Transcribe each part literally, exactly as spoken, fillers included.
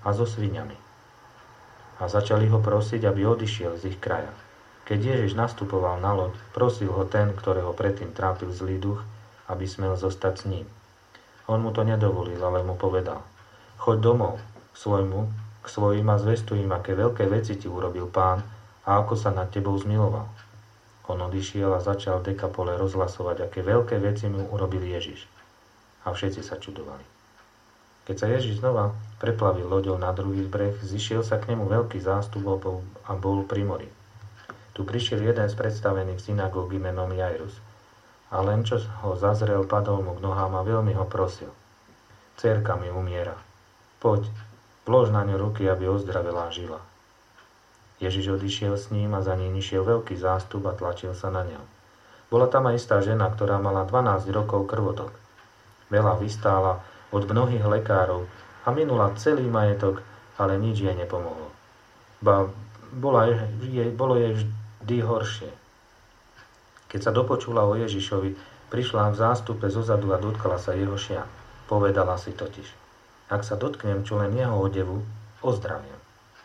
a so sviňami. A začali ho prosiť, aby odišiel z ich kraja. Keď Ježiš nastupoval na loď, prosil ho ten, ktorého predtým trápil zlý duch, aby smel zostať s ním. On mu to nedovolil, ale mu povedal: choď domov k svojmu, k svojim a zvestuj im, aké veľké veci ti urobil Pán a ako sa nad tebou zmiloval. On odišiel a začal v Dekapole rozhlasovať, aké veľké veci mu urobil Ježiš. A všetci sa čudovali. Keď sa Ježiš znova preplavil loďou na druhý breh, zišiel sa k nemu veľký zástup a bol pri mori. Tu prišiel jeden z predstavených synagógy menom Jairus. A len čo ho zazrel, padol mu k nohám a veľmi ho prosil: Dcérka mi umiera. Poď, vlož na ňu ruky, aby ozdravela a žila. Ježiš odišiel s ním a za ním išiel veľký zástup a tlačil sa na ňo. Bola tam aj istá žena, ktorá mala dvanásť rokov krvotok. Veľa vystála od mnohých lekárov a minula celý majetok, ale nič jej nepomohlo. Ba bola jej, bolo jej vždy horšie. Keď sa dopočula o Ježišovi, prišla v zástupe zozadu a dotkla sa jeho šia. Povedala si totiž: ak sa dotknem čo len jeho odevu, ozdraviem.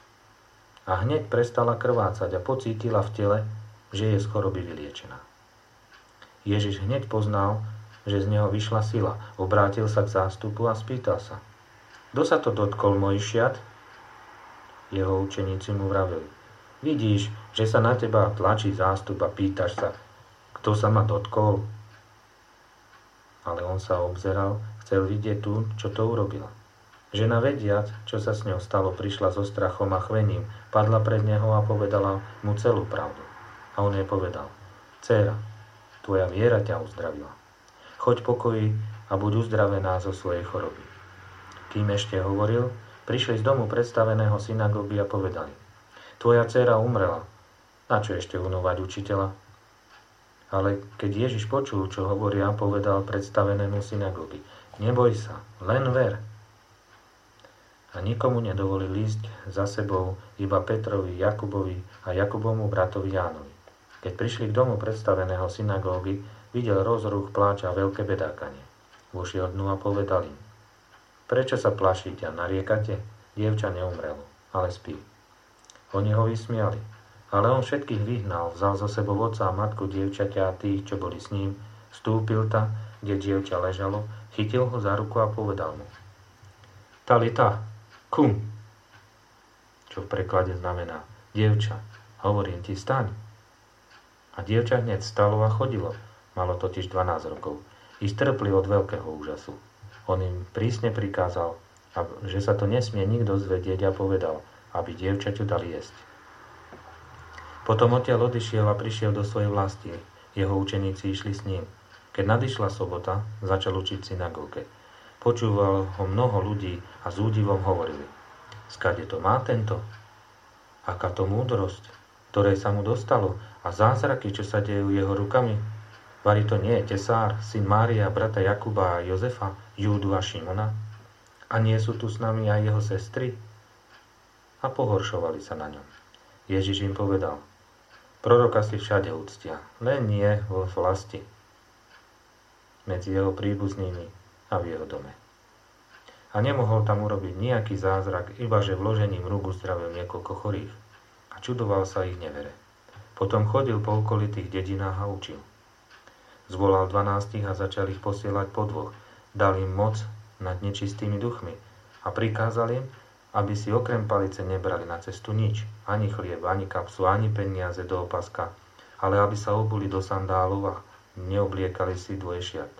A hneď prestala krvácať a pocítila v tele, že je z choroby vyliečená. Ježiš hneď poznal, že z neho vyšla sila. Obrátil sa k zástupu a spýtal sa: kto sa to dotkol, môj šiat? Jeho učeníci mu vraveli: vidíš, že sa na teba tlačí zástup a pýtaš sa, kto sa ma dotkol? Ale on sa obzeral, chcel vidieť tú, čo to urobila. Žena, vediac, čo sa s ňou stalo, prišla so strachom a chvením, padla pred neho a povedala mu celú pravdu. A on jej povedal: dcéra, tvoja viera ťa uzdravila. Choď pokoji a buď uzdravená zo svojej choroby. Kým ešte hovoril, prišli z domu predstaveného synagógy a povedali: tvoja dcéra umrela, na čo ešte unovať učiteľa? Ale keď Ježiš počul, čo hovoria, povedal predstavenému synagógy: neboj sa, len ver. A nikomu nedovolil ísť za sebou, iba Petrovi, Jakubovi a Jakubovmu bratovi Jánovi. Keď prišli k domu predstaveného synagógy, videl rozruch, pláč a veľké bedákanie. Vošiel dnu a povedal im: prečo sa plašíte a nariekate? Dievča neumrelo, ale spí. Oni ho vysmiali, ale on všetkých vyhnal, vzal zo sebou otca a matku dievčaťa a tých, čo boli s ním, vstúpil tam, kde dievča ležalo, chytil ho za ruku a povedal mu: Talita, kum, čo v preklade znamená: dievča, hovorím ti, staň. A dievča hneď stalo a chodilo, malo totiž dvanásť rokov, i strpli od veľkého úžasu. On im prísne prikázal, že sa to nesmie nikto zvedieť, a povedal, aby dievčaťu dali jesť. Potom odtiaľ odišiel a prišiel do svojej vlasti. Jeho učeníci išli s ním. Keď nadišla sobota, začal učiť v synagóge. Počúval ho mnoho ľudí a s údivom hovorili: skade to má tento? Aká to múdrosť, ktorej sa mu dostalo, a zázraky, čo sa dejú jeho rukami? Vari to nie je tesár, syn Mária, brata Jakuba a Jozefa, Júdu a Šimona? A nie sú tu s nami aj jeho sestry? A pohoršovali sa na ňom. Ježiš im povedal: proroka si všade uctia, len nie vo vlasti, medzi jeho príbuznými a v jeho dome. A nemohol tam urobiť nejaký zázrak, ibaže vložením rúk uzdravil niekoľko chorých. A čudoval sa ich nevere. Potom chodil po okolitých dedinách a učil. Zvolal dvanástich a začal ich posielať po dvoch. Dal im moc nad nečistými duchmi a prikázal im, aby si okrem palice nebrali na cestu nič, ani chlieb, ani kapsu, ani peniaze do opaska, ale aby sa obuli do sandálov a neobliekali si dvojšiat.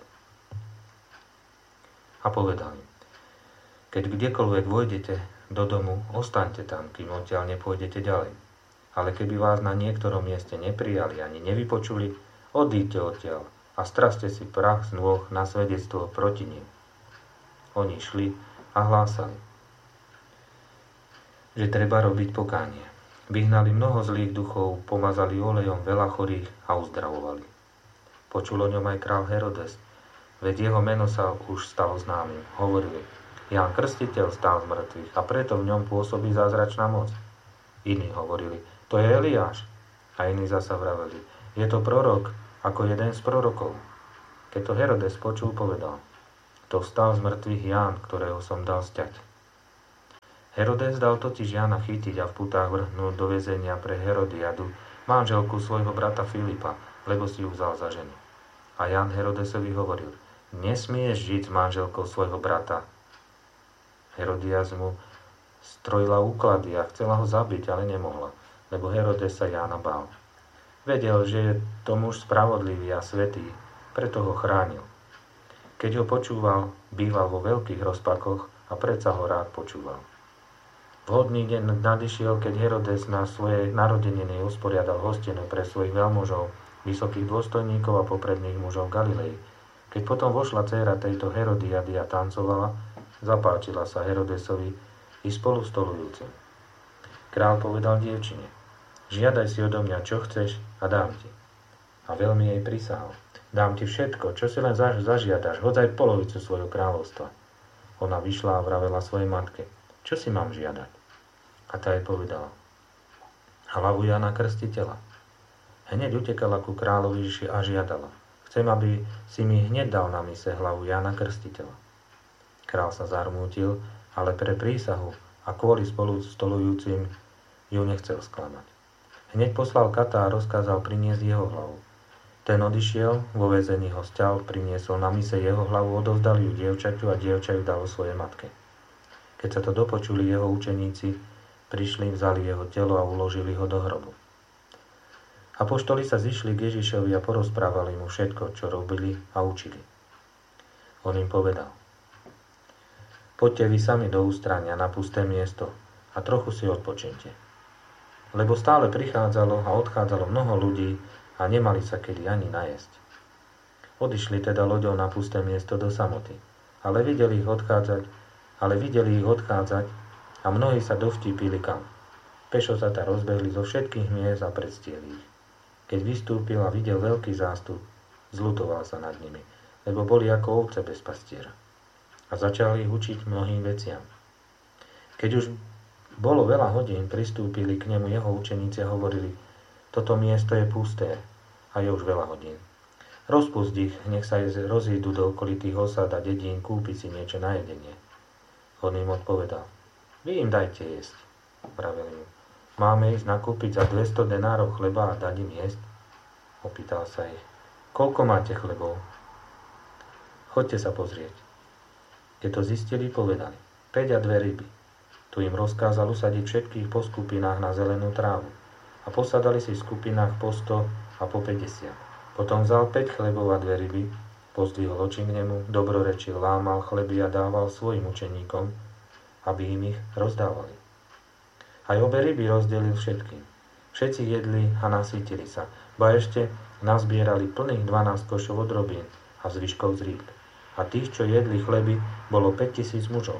A povedal im: keď kdekoľvek vojdete do domu, ostaňte tam, kým odtiaľ nepôjdete ďalej. Ale keby vás na niektorom mieste neprijali ani nevypočuli, odíďte odtiaľ a straste si prach z nôh na svedectvo proti nim. Oni šli a hlásali, že treba robiť pokánie. Vyhnali mnoho zlých duchov, pomazali olejom veľa chorých a uzdravovali. Počul o ňom aj král Herodes, veď jeho meno sa už stalo známym. Hovorili: Ján Krstiteľ stál z mŕtvych a preto v ňom pôsobí zázračná moc. Iní hovorili: to je Eliáš. A iní zasa vraveli: je to prorok, ako jeden z prorokov. Keď to Herodes počul, povedal: to vstal z mŕtvych Ján, ktorého som dal sťať. Herodes dal totiž Jána chytiť a v putách vrhnúť do väzenia pre Herodiadu, manželku svojho brata Filipa, lebo si ju vzal za ženu. A Ján Herodesovi hovoril: nesmieš žiť s manželkou svojho brata. Herodias mu strojila úklady a chcela ho zabiť, ale nemohla, lebo Herodes sa Jána bál. Vedel, že je to muž spravodlivý a svätý, preto ho chránil. Keď ho počúval, býval vo veľkých rozpakoch a predsa ho rád počúval. Vhodný deň nadišiel, keď Herodes na svojej narodeniny usporiadal hostinu pre svojich veľmožov, vysokých dôstojníkov a popredných mužov Galilei. Keď potom vošla dcéra tejto Herodiady a tancovala, zapáčila sa Herodesovi i spolu stolujúcim. Král povedal dievčine: žiadaj si odo mňa, čo chceš, a dám ti. A veľmi jej prisahal: dám ti všetko, čo si len zaž- zažiadaš, hoď aj polovicu svojho kráľovstva. Ona vyšla a vravela svojej matke: čo si mám žiadať? A tá jej povedala: hlavu Jána Krstiteľa. Hneď utekala ku kráľovi a žiadala: chcem, aby si mi hneď dal na mise hlavu Jána Krstiteľa. Král sa zarmútil, ale pre prísahu a kvôli spolu stolujúcim ju nechcel sklamať. Hneď poslal kata a rozkázal priniesť jeho hlavu. Ten odišiel, vo väzení ho sťal, priniesol na mise jeho hlavu, odovzdal ju dievčaťu a dievča ju dalo svojej matke. Keď sa to dopočuli jeho učeníci, prišli, vzali jeho telo a uložili ho do hrobu. Apoštoli sa zišli k Ježišovi a porozprávali mu všetko, čo robili a učili. On im povedal: poďte vy sami do ústrania na pusté miesto a trochu si odpočinte. Lebo stále prichádzalo a odchádzalo mnoho ľudí a nemali sa kedy ani najesť. Odišli teda loďou na pusté miesto do samoty, ale videli ich odchádzať, ale videli ich odchádzať a mnohí sa dovtípili kam. Pešo sa ta rozbehli zo všetkých miest a predstiehli ich. Keď vystúpil a videl veľký zástup, zľutoval sa nad nimi, lebo boli ako ovce bez pastiera. A začal ich učiť mnohým veciam. Keď už bolo veľa hodín, pristúpili k nemu jeho učeníci a hovorili: toto miesto je pusté a je už veľa hodín. Rozpusť ich, nech sa rozídu do okolitých osad a dedín kúpiť si niečo na jedenie. On im odpovedal: vy im dajte jesť. Pravili mu: máme ísť nakúpiť za dvesto denárov chleba a dať im jesť? Opýtal sa ich: koľko máte chlebov? Choďte sa pozrieť. Keď to zistili, povedali: päť a dve ryby. Tu im rozkázal usadiť všetkých po skupinách na zelenú trávu. A posadali si v skupinách po sto a po päťdesiat. Potom vzal päť chlebov a dve ryby, pozdvihol oči k nemu, dobrorečil, lámal chleby a dával svojim učeníkom, aby im ich rozdávali. Aj obe ryby rozdelil všetkým. Všetci jedli a nasýtili sa, ba ešte nazbierali plných dvanásť košov od robín a zvyškov z rýb. A tých, čo jedli chleby, bolo päťtisíc mužov.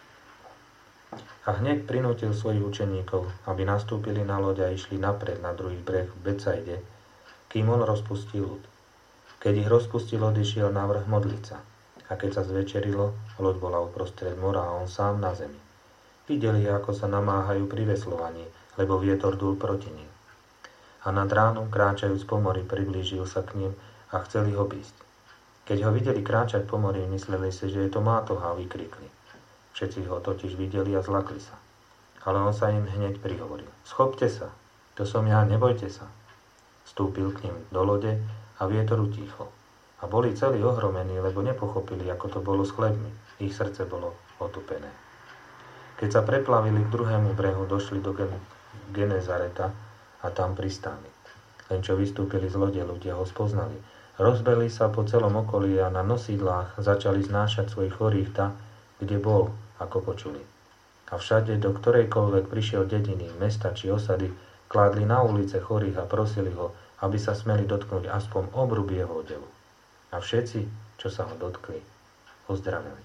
A hneď prinútil svojich učeníkov, aby nastúpili na loď a išli napred na druhý breh v Betsaide, kým on rozpustil ľud. Keď ich rozpustil, odišiel na vrch modliť sa. A keď sa zvečerilo, loď bola uprostred mora a on sám na zemi. Videli, ako sa namáhajú pri veslovaní, lebo vietor dúl proti nim. A nad ránom, kráčajúc po mori, priblížil sa k nim a chceli ho obísť. Keď ho videli kráčať po mori, mysleli si, že je to mátoha, a vykrikli. Všetci ho totiž videli a zlakli sa. Ale on sa im hneď prihovoril: schopte sa, to som ja, nebojte sa. Vstúpil k nim do lode a vietor utíchol. A boli celí ohromení, lebo nepochopili, ako to bolo s chlebmi. Ich srdce bolo otupené. Keď sa preplavili k druhému brehu, došli do Genezareta a tam pristáli. Len čo vystúpili z lode, ľudia ho spoznali. Rozbehli sa po celom okolí a na nosídlách začali znášať svojich chorých tam, kde bol, ako počuli. A všade, do ktorejkoľvek prišiel dediny, mesta či osady, kládli na ulice chorých a prosili ho, aby sa smeli dotknúť aspoň obruby jeho odevu. A všetci, čo sa ho dotkli, ozdraveli.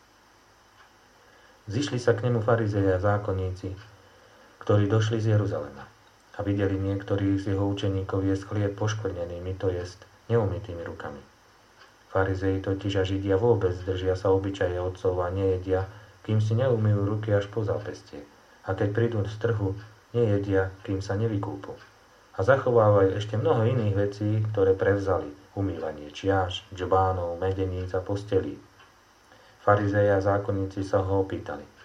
Zišli sa k nemu farizei a zákonníci, ktorí došli z Jeruzalema a videli niektorých z jeho učeníkov jesť chlieb poškvrnenými, to jest neumytými rukami. Farizei totiž a Židia vôbec držia sa obyčaje otcov a nejedia, kým si neumýjú ruky až po zápestie. A keď prídu z trhu, nejedia, kým sa nevykúpu. A zachovávajú ešte mnoho iných vecí, ktoré prevzali: umývanie čiaš, džbánov, medeníc a postelí. Farizei a zákonníci sa ho opýtali: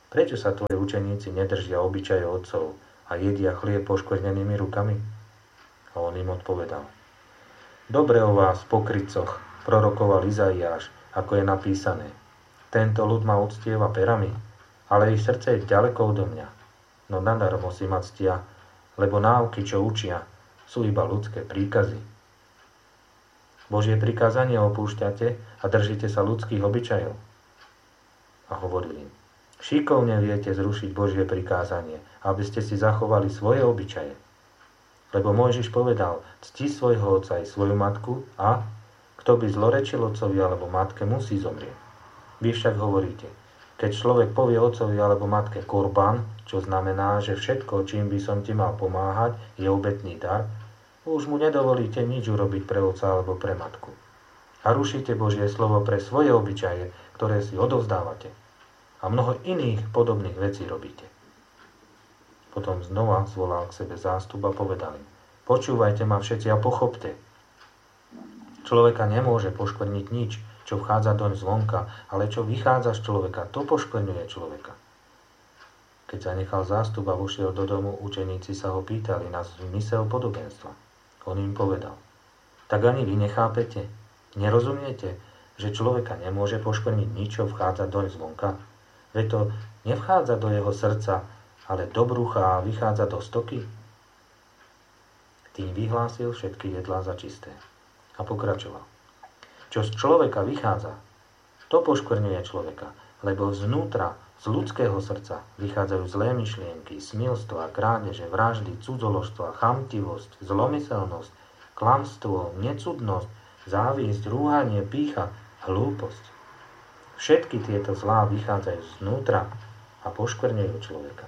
prečo sa tvoji učeníci nedržia obyčajov otcov a jedia chlieb poškvrnenými rukami? A on im odpovedal: Dobre o vás, pokrytcoch, prorokoval Izaiáš, ako je napísané: Tento ľud ma uctieva perami, ale ich srdce je ďaleko odo mňa. No nadarmo si ma ctia, lebo náuky, čo učia, sú iba ľudské príkazy. Božie prikázanie opúšťate a držíte sa ľudských obyčajov. A hovorili im: Šikovne viete zrušiť Božie prikázanie, aby ste si zachovali svoje obyčaje. Lebo Mojžiš povedal: Cti svojho otca i svoju matku, a kto by zlorečil otcovi alebo matke, musí zomrieť. Vy však hovoríte: Keď človek povie otcovi alebo matke korban, čo znamená, že všetko, čím by som ti mal pomáhať, je obetný dar, už mu nedovolíte nič urobiť pre otca alebo pre matku. A rušíte Božie slovo pre svoje obyčaje, ktoré si odovzdávate. A mnoho iných podobných vecí robíte. Potom znova zvolal k sebe zástup a povedal im: Počúvajte ma všetci a pochopte. Človeka nemôže poškvrniť nič, čo vchádza doň zvonka, ale čo vychádza z človeka, to poškvrňuje človeka. Keď zanechal zástup a vošiel do domu, učeníci sa ho pýtali na zmysel podobenstva. On im povedal: Tak ani vy nechápete? Nerozumiete, že človeka nemôže poškvrniť nič, čo vchádza doň zvonka? Veď to nevchádza do jeho srdca, ale do brucha a vychádza do stoky? Tým vyhlásil všetky jedlá za čisté. A pokračoval: Čo z človeka vychádza, to poškvrňuje človeka, lebo znútra, z ľudského srdca vychádzajú zlé myšlienky, smilstva, krádeže, vraždy, cudzoložstva, chamtivosť, zlomyselnosť, klamstvo, necudnosť, závisť, rúhanie, pýcha, hlúposť. Všetky tieto zlá vychádzajú znútra a poškvrňujú človeka.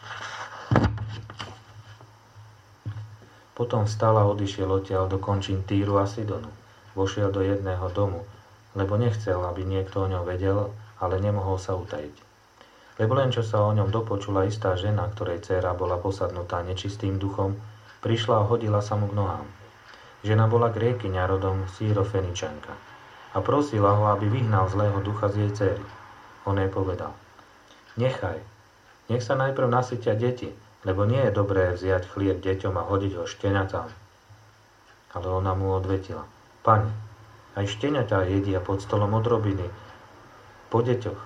Potom vstal a odišiel odtiaľ do končín Týru a Sidonu. Vošiel do jedného domu, lebo nechcel, aby niekto o ňom vedel, ale nemohol sa utajiť. Lebo len čo sa o ňom dopočula istá žena, ktorej dcéra bola posadnutá nečistým duchom, prišla a hodila sa mu k nohám. Žena bola Grékyňa rodom Sýrofeničanka a prosila ho, aby vyhnal zlého ducha z jej dcéry. On jej povedal: Nechaj, nech sa najprv nasytia deti, lebo nie je dobré vziať chlieb deťom a hodiť ho šteniatám. Ale ona mu odvetila: Pane, aj šteniatá jedia pod stolom od robiny, po deťoch.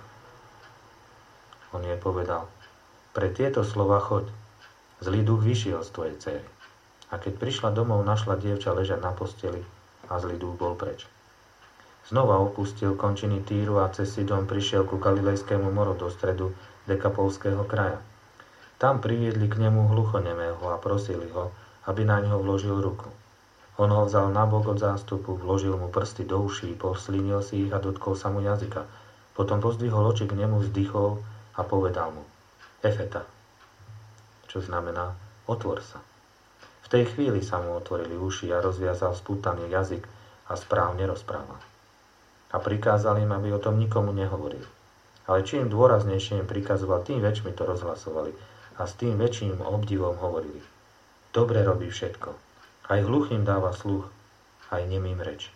On jej povedal: Pre tieto slova choď, zlý duch vyšiel z tvojej dcéry. A keď prišla domov, našla dievča ležať na posteli a zlý duch bol preč. Znova opustil končiny Týru a cez Sidon prišiel ku Galilejskému moru do stredu Dekapolského kraja. Tam priviedli k nemu hluchonemého a prosili ho, aby na ňo vložil ruku. On ho vzal nabok od zástupu, vložil mu prsty do uší, poslínil si ich a dotkol sa mu jazyka. Potom pozdvihol oči k nemu, vzdychol a povedal mu: Efeta, čo znamená otvor sa. V tej chvíli sa mu otvorili uši a rozviazal spútaný jazyk a správne rozprával. A prikázal im, aby o tom nikomu nehovorili. Ale čím dôraznejšie im prikazoval, tým väčšmi to rozhlasovali a s tým väčším obdivom hovorili: Dobre robí všetko. Aj hluchým dáva sluch, aj nemým reč.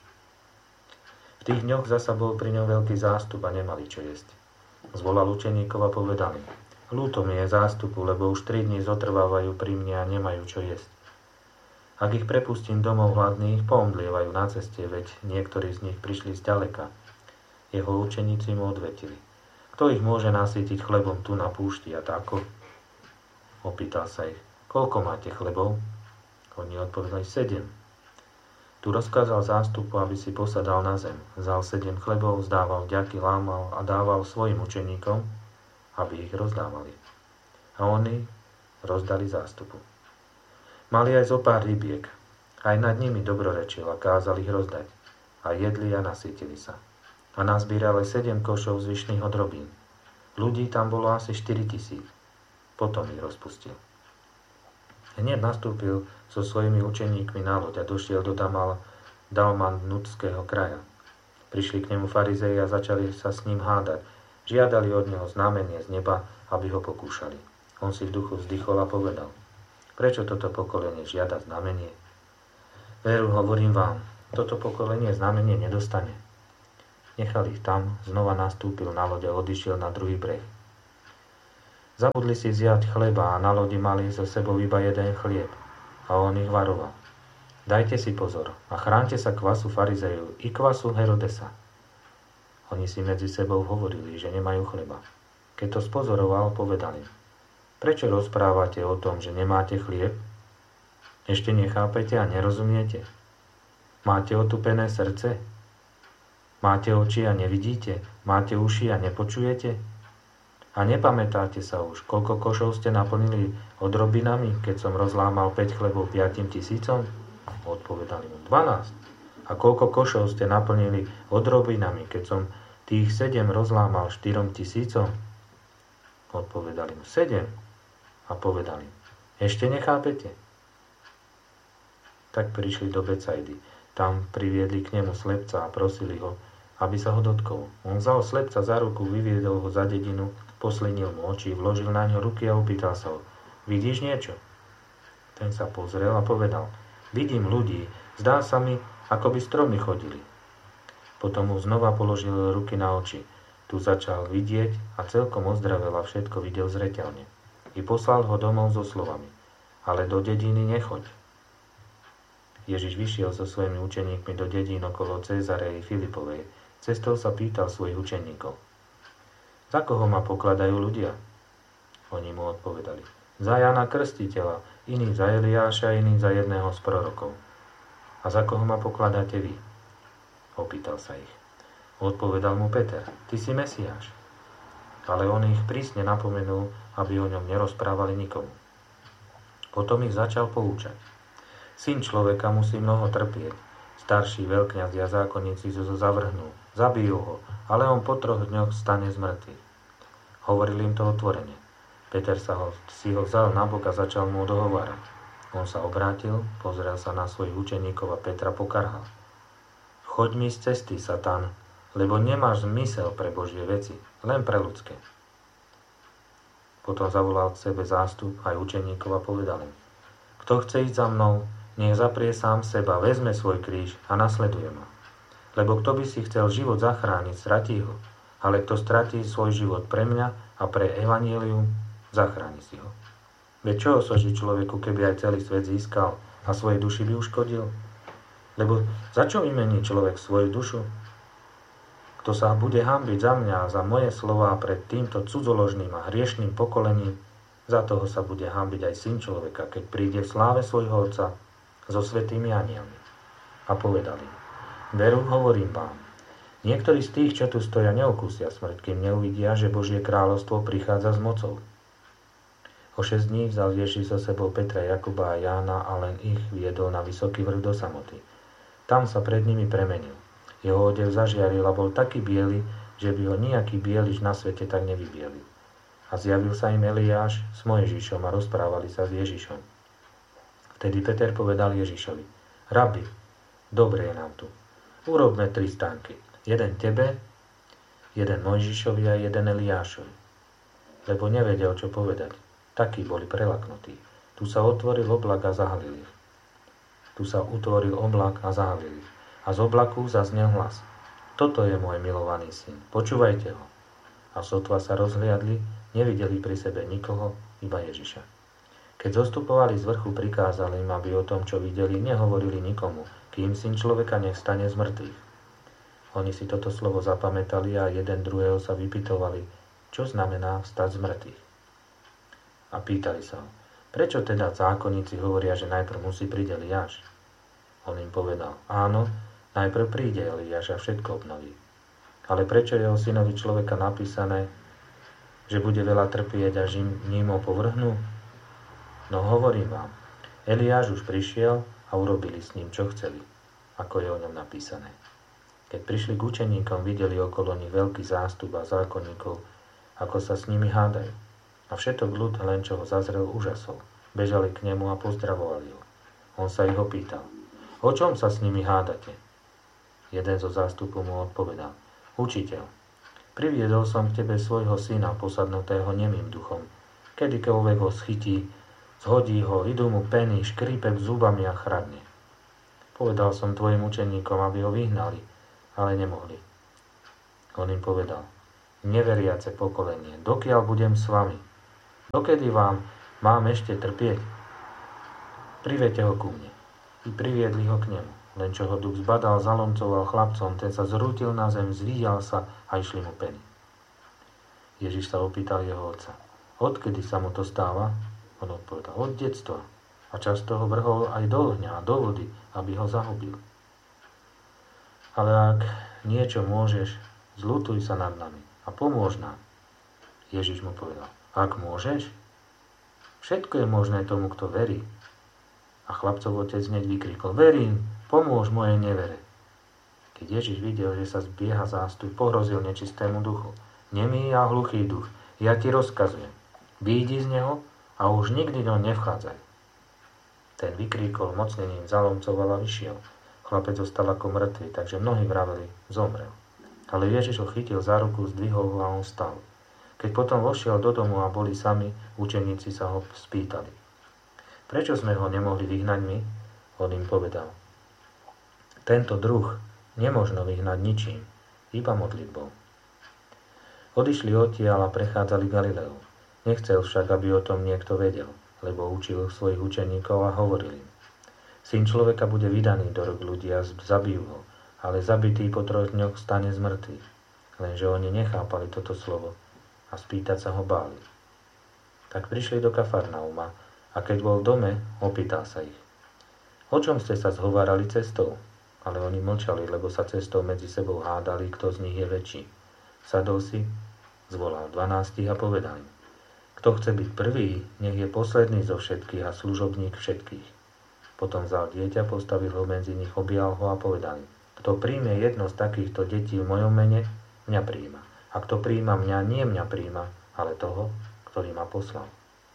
V tých dňoch zasa bol pri ňom veľký zástup a nemali čo jesť. Zvolal učeníkov a povedal im: Ľúto mi je zástupu, lebo už tri dni zotrvávajú pri mne a nemajú čo jesť. Ak ich prepustím domov hladných, poomdlievajú na ceste, veď niektorí z nich prišli zďaleka. Jeho učeníci mu odvetili: Kto ich môže nasýtiť chlebom tu na púšti a tako? Opýtal sa ich: Koľko máte chlebov? Oni odpovedali: Sedem. Tu rozkázal zástupu, aby si posadal na zem. Vzal sedem chlebov, zdával vďaky, lámal a dával svojim učeníkom, aby ich rozdávali. A oni rozdali zástupu. Mali aj zo pár rybiek. Aj nad nimi dobrorečil a kázal ich rozdať. A jedli a nasýtili sa. A nazbírali sedem košov zvyšných odrobín. Ľudí tam bolo asi štyri tisíc. Potom ich rozpustil. Hneď nastúpil so svojimi učeníkmi na loď a došiel do Damal, Dalmanutského kraja. Prišli k nemu farizei a začali sa s ním hádať. Žiadali od neho znamenie z neba, aby ho pokúšali. On si v duchu vzdychol a povedal: Prečo toto pokolenie žiada znamenie? Veru, hovorím vám, toto pokolenie znamenie nedostane. Nechal ich tam, znova nastúpil na loď a odišiel na druhý breh. Zabudli si vziať chleba a na lodi mali so sebou iba jeden chlieb. A on ich varoval. Dajte si pozor a chránte sa kvasu farizejov i kvasu Herodesa. Oni si medzi sebou hovorili, že nemajú chleba. Keď to spozoroval, povedali: Prečo rozprávate o tom, že nemáte chlieb? Ešte nechápete a nerozumiete? Máte otupené srdce? Máte oči a nevidíte? Máte uši a nepočujete? A nepamätáte sa už, koľko košov ste naplnili odrobinami, keď som rozlámal päť chlebov piatim tisícom? Odpovedali mu: dvanásť. A koľko košov ste naplnili odrobinami, keď som tých sedem rozlámal štyrom tisícom? Odpovedali mu: sedem. A povedali: Ešte nechápete? Tak prišli do Becajdy. Tam priviedli k nemu slepca a prosili ho, aby sa ho dotkol. On vzal slepca za ruku, vyviedol ho za dedinu, poslinil mu oči, vložil na ňo ruky a opýtal sa ho: Vidíš niečo? Ten sa pozrel a povedal: Vidím ľudí, zdá sa mi, ako by stromy chodili. Potom mu znova položil ruky na oči. Tu začal vidieť a celkom ozdravel a všetko videl zreteľne. I poslal ho domov so slovami: Ale do dediny nechoď. Ježiš vyšiel so svojimi učeníkmi do dedín okolo Cézarei Filipovej. Cestou sa pýtal svojich učeníkov: Za koho ma pokladajú ľudia? Oni mu odpovedali: Za Jána Krstiteľa, iní za Eliáša, iní za jedného z prorokov. A za koho ma pokladáte vy? Opýtal sa ich. Odpovedal mu Peter: Ty si Mesiáš. Ale on ich prísne napomenul, aby o ňom nerozprávali nikomu. Potom ich začal poučať: Syn človeka musí mnoho trpieť. Starší veľkňaz a zákonníci zo zavrhnú, zabijú ho, ale on po troch dňoch stane z mŕtvych. Hovoril im to otvorene. Peter sa ho, si ho vzal na bok a začal mu dohovárať. On sa obrátil, pozrel sa na svojich učeníkov a Petra pokarhal. Choď mi z cesty, Satan, lebo nemáš zmysel pre Božie veci, len pre ľudské. Potom zavolal k sebe zástup aj učeníkov a povedal im: Kto chce ísť za mnou, nech zaprie sám seba, vezme svoj kríž a nasleduje ma. Lebo kto by si chcel život zachrániť, stratí ho, ale kto stratí svoj život pre mňa a pre evanjelium, zachráni si ho. Veď čo osoží človeku, keby aj celý svet získal a svojej duši by uškodil? Lebo za čo vymení človek svoju dušu? Kto sa bude hanbiť za mňa a za moje slová pred týmto cudzoložným a hriešným pokolením, za toho sa bude hanbiť aj Syn človeka, keď príde v sláve svojho Otca so svätými anjelmi. A povedali: Veru, hovorím vám, niektorí z tých, čo tu stoja, neokúsia smrť, kým neuvidia, že Božie kráľovstvo prichádza s mocou. O šesť dní vzal Ježiš so sebou Petra, Jakuba a Jána a len ich viedol na vysoký vrch do samoty. Tam sa pred nimi premenil. Jeho odev zažiaril a bol taký biely, že by ho nejaký bieliš na svete tak nevybielil. A zjavil sa im Eliáš s Mojžišom a rozprávali sa s Ježišom. Vtedy Peter povedal Ježišovi: Rabi, dobre je nám tu. Urobme tri stánky. Jeden tebe, jeden Mojžišovi a jeden Eliášovi. Lebo nevedel, čo povedať. Takí boli prelaknutí. Tu sa otvoril oblak a zahalil ich. Tu sa utvoril oblak a zahalil ich. A z oblaku zaznel hlas: Toto je môj milovaný syn, počúvajte ho. A sotva sa rozhliadli, nevideli pri sebe nikoho, iba Ježiša. Keď zostupovali z vrchu, prikázali im, aby o tom, čo videli, nehovorili nikomu, kým Syn človeka nech stane z mŕtvych. Oni si toto slovo zapamätali a jeden druhého sa vypytovali, čo znamená vstať z mŕtvych. A pýtali sa ho: Prečo teda zákonníci hovoria, že najprv musí prísť Eliáš? On im povedal: Áno, najprv príde Eliáš a všetko obnoví. Ale prečo je o Synovi človeka napísané, že bude veľa trpieť a ním ho povrhnú? No hovorím vám, Eliáš už prišiel a urobili s ním, čo chceli, ako je o ňom napísané. Keď prišli k učeníkom, videli okolo nich veľký zástup a zákonníkov, ako sa s nimi hádajú. A všetok ľud, len čo ho zazrel, úžasol. Bežali k nemu a pozdravovali ho. On sa ich opýtal: O čom sa s nimi hádate? Jeden zo zástupu mu odpovedal: Učiteľ, priviedol som k tebe svojho syna, posadnutého nemým duchom. Kedykoľvek ho schytí, zhodí ho, idú mu peny, škrípe zubami a chradne. Povedal som tvojim učeníkom, aby ho vyhnali, ale nemohli. On im povedal: Neveriace pokolenie, dokiaľ budem s vami, Dokedy vám mám ešte trpieť? Priviete ho ku mne. I priviedli ho k nemu. Len čo ho duch zbadal, zalomcoval chlapcom, ten sa zrútil na zem, zvíjal sa a išli mu peny. Ježiš sa opýtal jeho otca. Odkedy sa mu to stáva? On odpovedal, od detstva. A často ho vrhol aj do ohňa a do vody, aby ho zahubil. Ale ak niečo môžeš, zľutuj sa nad nami a pomôž nám. Ježiš mu povedal, ak môžeš? Všetko je možné tomu, kto verí. A chlapcov otec hneď vykrikol, verím, pomôž mojej nevere. Keď Ježiš videl, že sa zbieha zástup, pohrozil nečistému duchu. Nemý a hluchý duch, ja ti rozkazujem, výjdi z neho a už nikdy do nevchádzaj. Ten vykríkol, mocnením zalomcoval a vyšiel. Chlapec zostal ako mŕtvy, takže mnohí vraveli, zomrel. Ale Ježiš ho chytil za ruku, zdvihol ho a on stal. Keď potom vošiel do domu a boli sami, učeníci sa ho spýtali. Prečo sme ho nemohli vyhnať my? On im povedal. Tento druh nemožno vyhnať ničím, iba modlitbou. Odišli odtiaľ a prechádzali Galileu. Nechcel však, aby o tom niekto vedel, lebo učil svojich učeníkov a hovoril im. Syn človeka bude vydaný do rúk ľudí a zabijú ho, ale zabitý po troch dňoch stane z mŕtvych. Lenže oni nechápali toto slovo a spýtať sa ho báli. Tak prišli do Kafarnauma a keď bol v dome, opýtal sa ich. O čom ste sa zhovárali cestou? Ale oni mlčali, lebo sa cestou medzi sebou hádali, kto z nich je väčší. Sadol si, zvolal dvanástich a povedal im. Kto chce byť prvý, nech je posledný zo všetkých a služobník všetkých. Potom vzal dieťa, postavil ho medzi nich, objal ho a povedal im. Kto príjme jedno z takýchto detí v mojom mene, mňa príjma. A kto príjma mňa, nie mňa príjma, ale toho, ktorý ma poslal.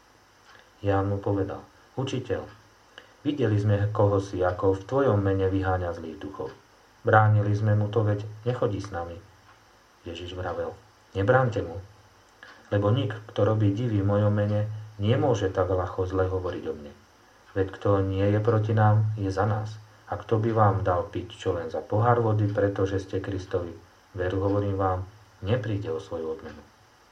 Ján mu povedal, učiteľ, videli sme koho si, ako v tvojom mene vyháňa zlých duchov. Bránili sme mu to, veď nechodí s nami. Ježiš vravel, nebránte mu, lebo nik, kto robí divy v mojom mene, nemôže tak ľahko zle hovoriť o mne. Veď kto nie je proti nám, je za nás. A kto by vám dal piť čo len za pohár vody, pretože ste Kristovi, veru hovorím vám, nepríde o svoju odmenu.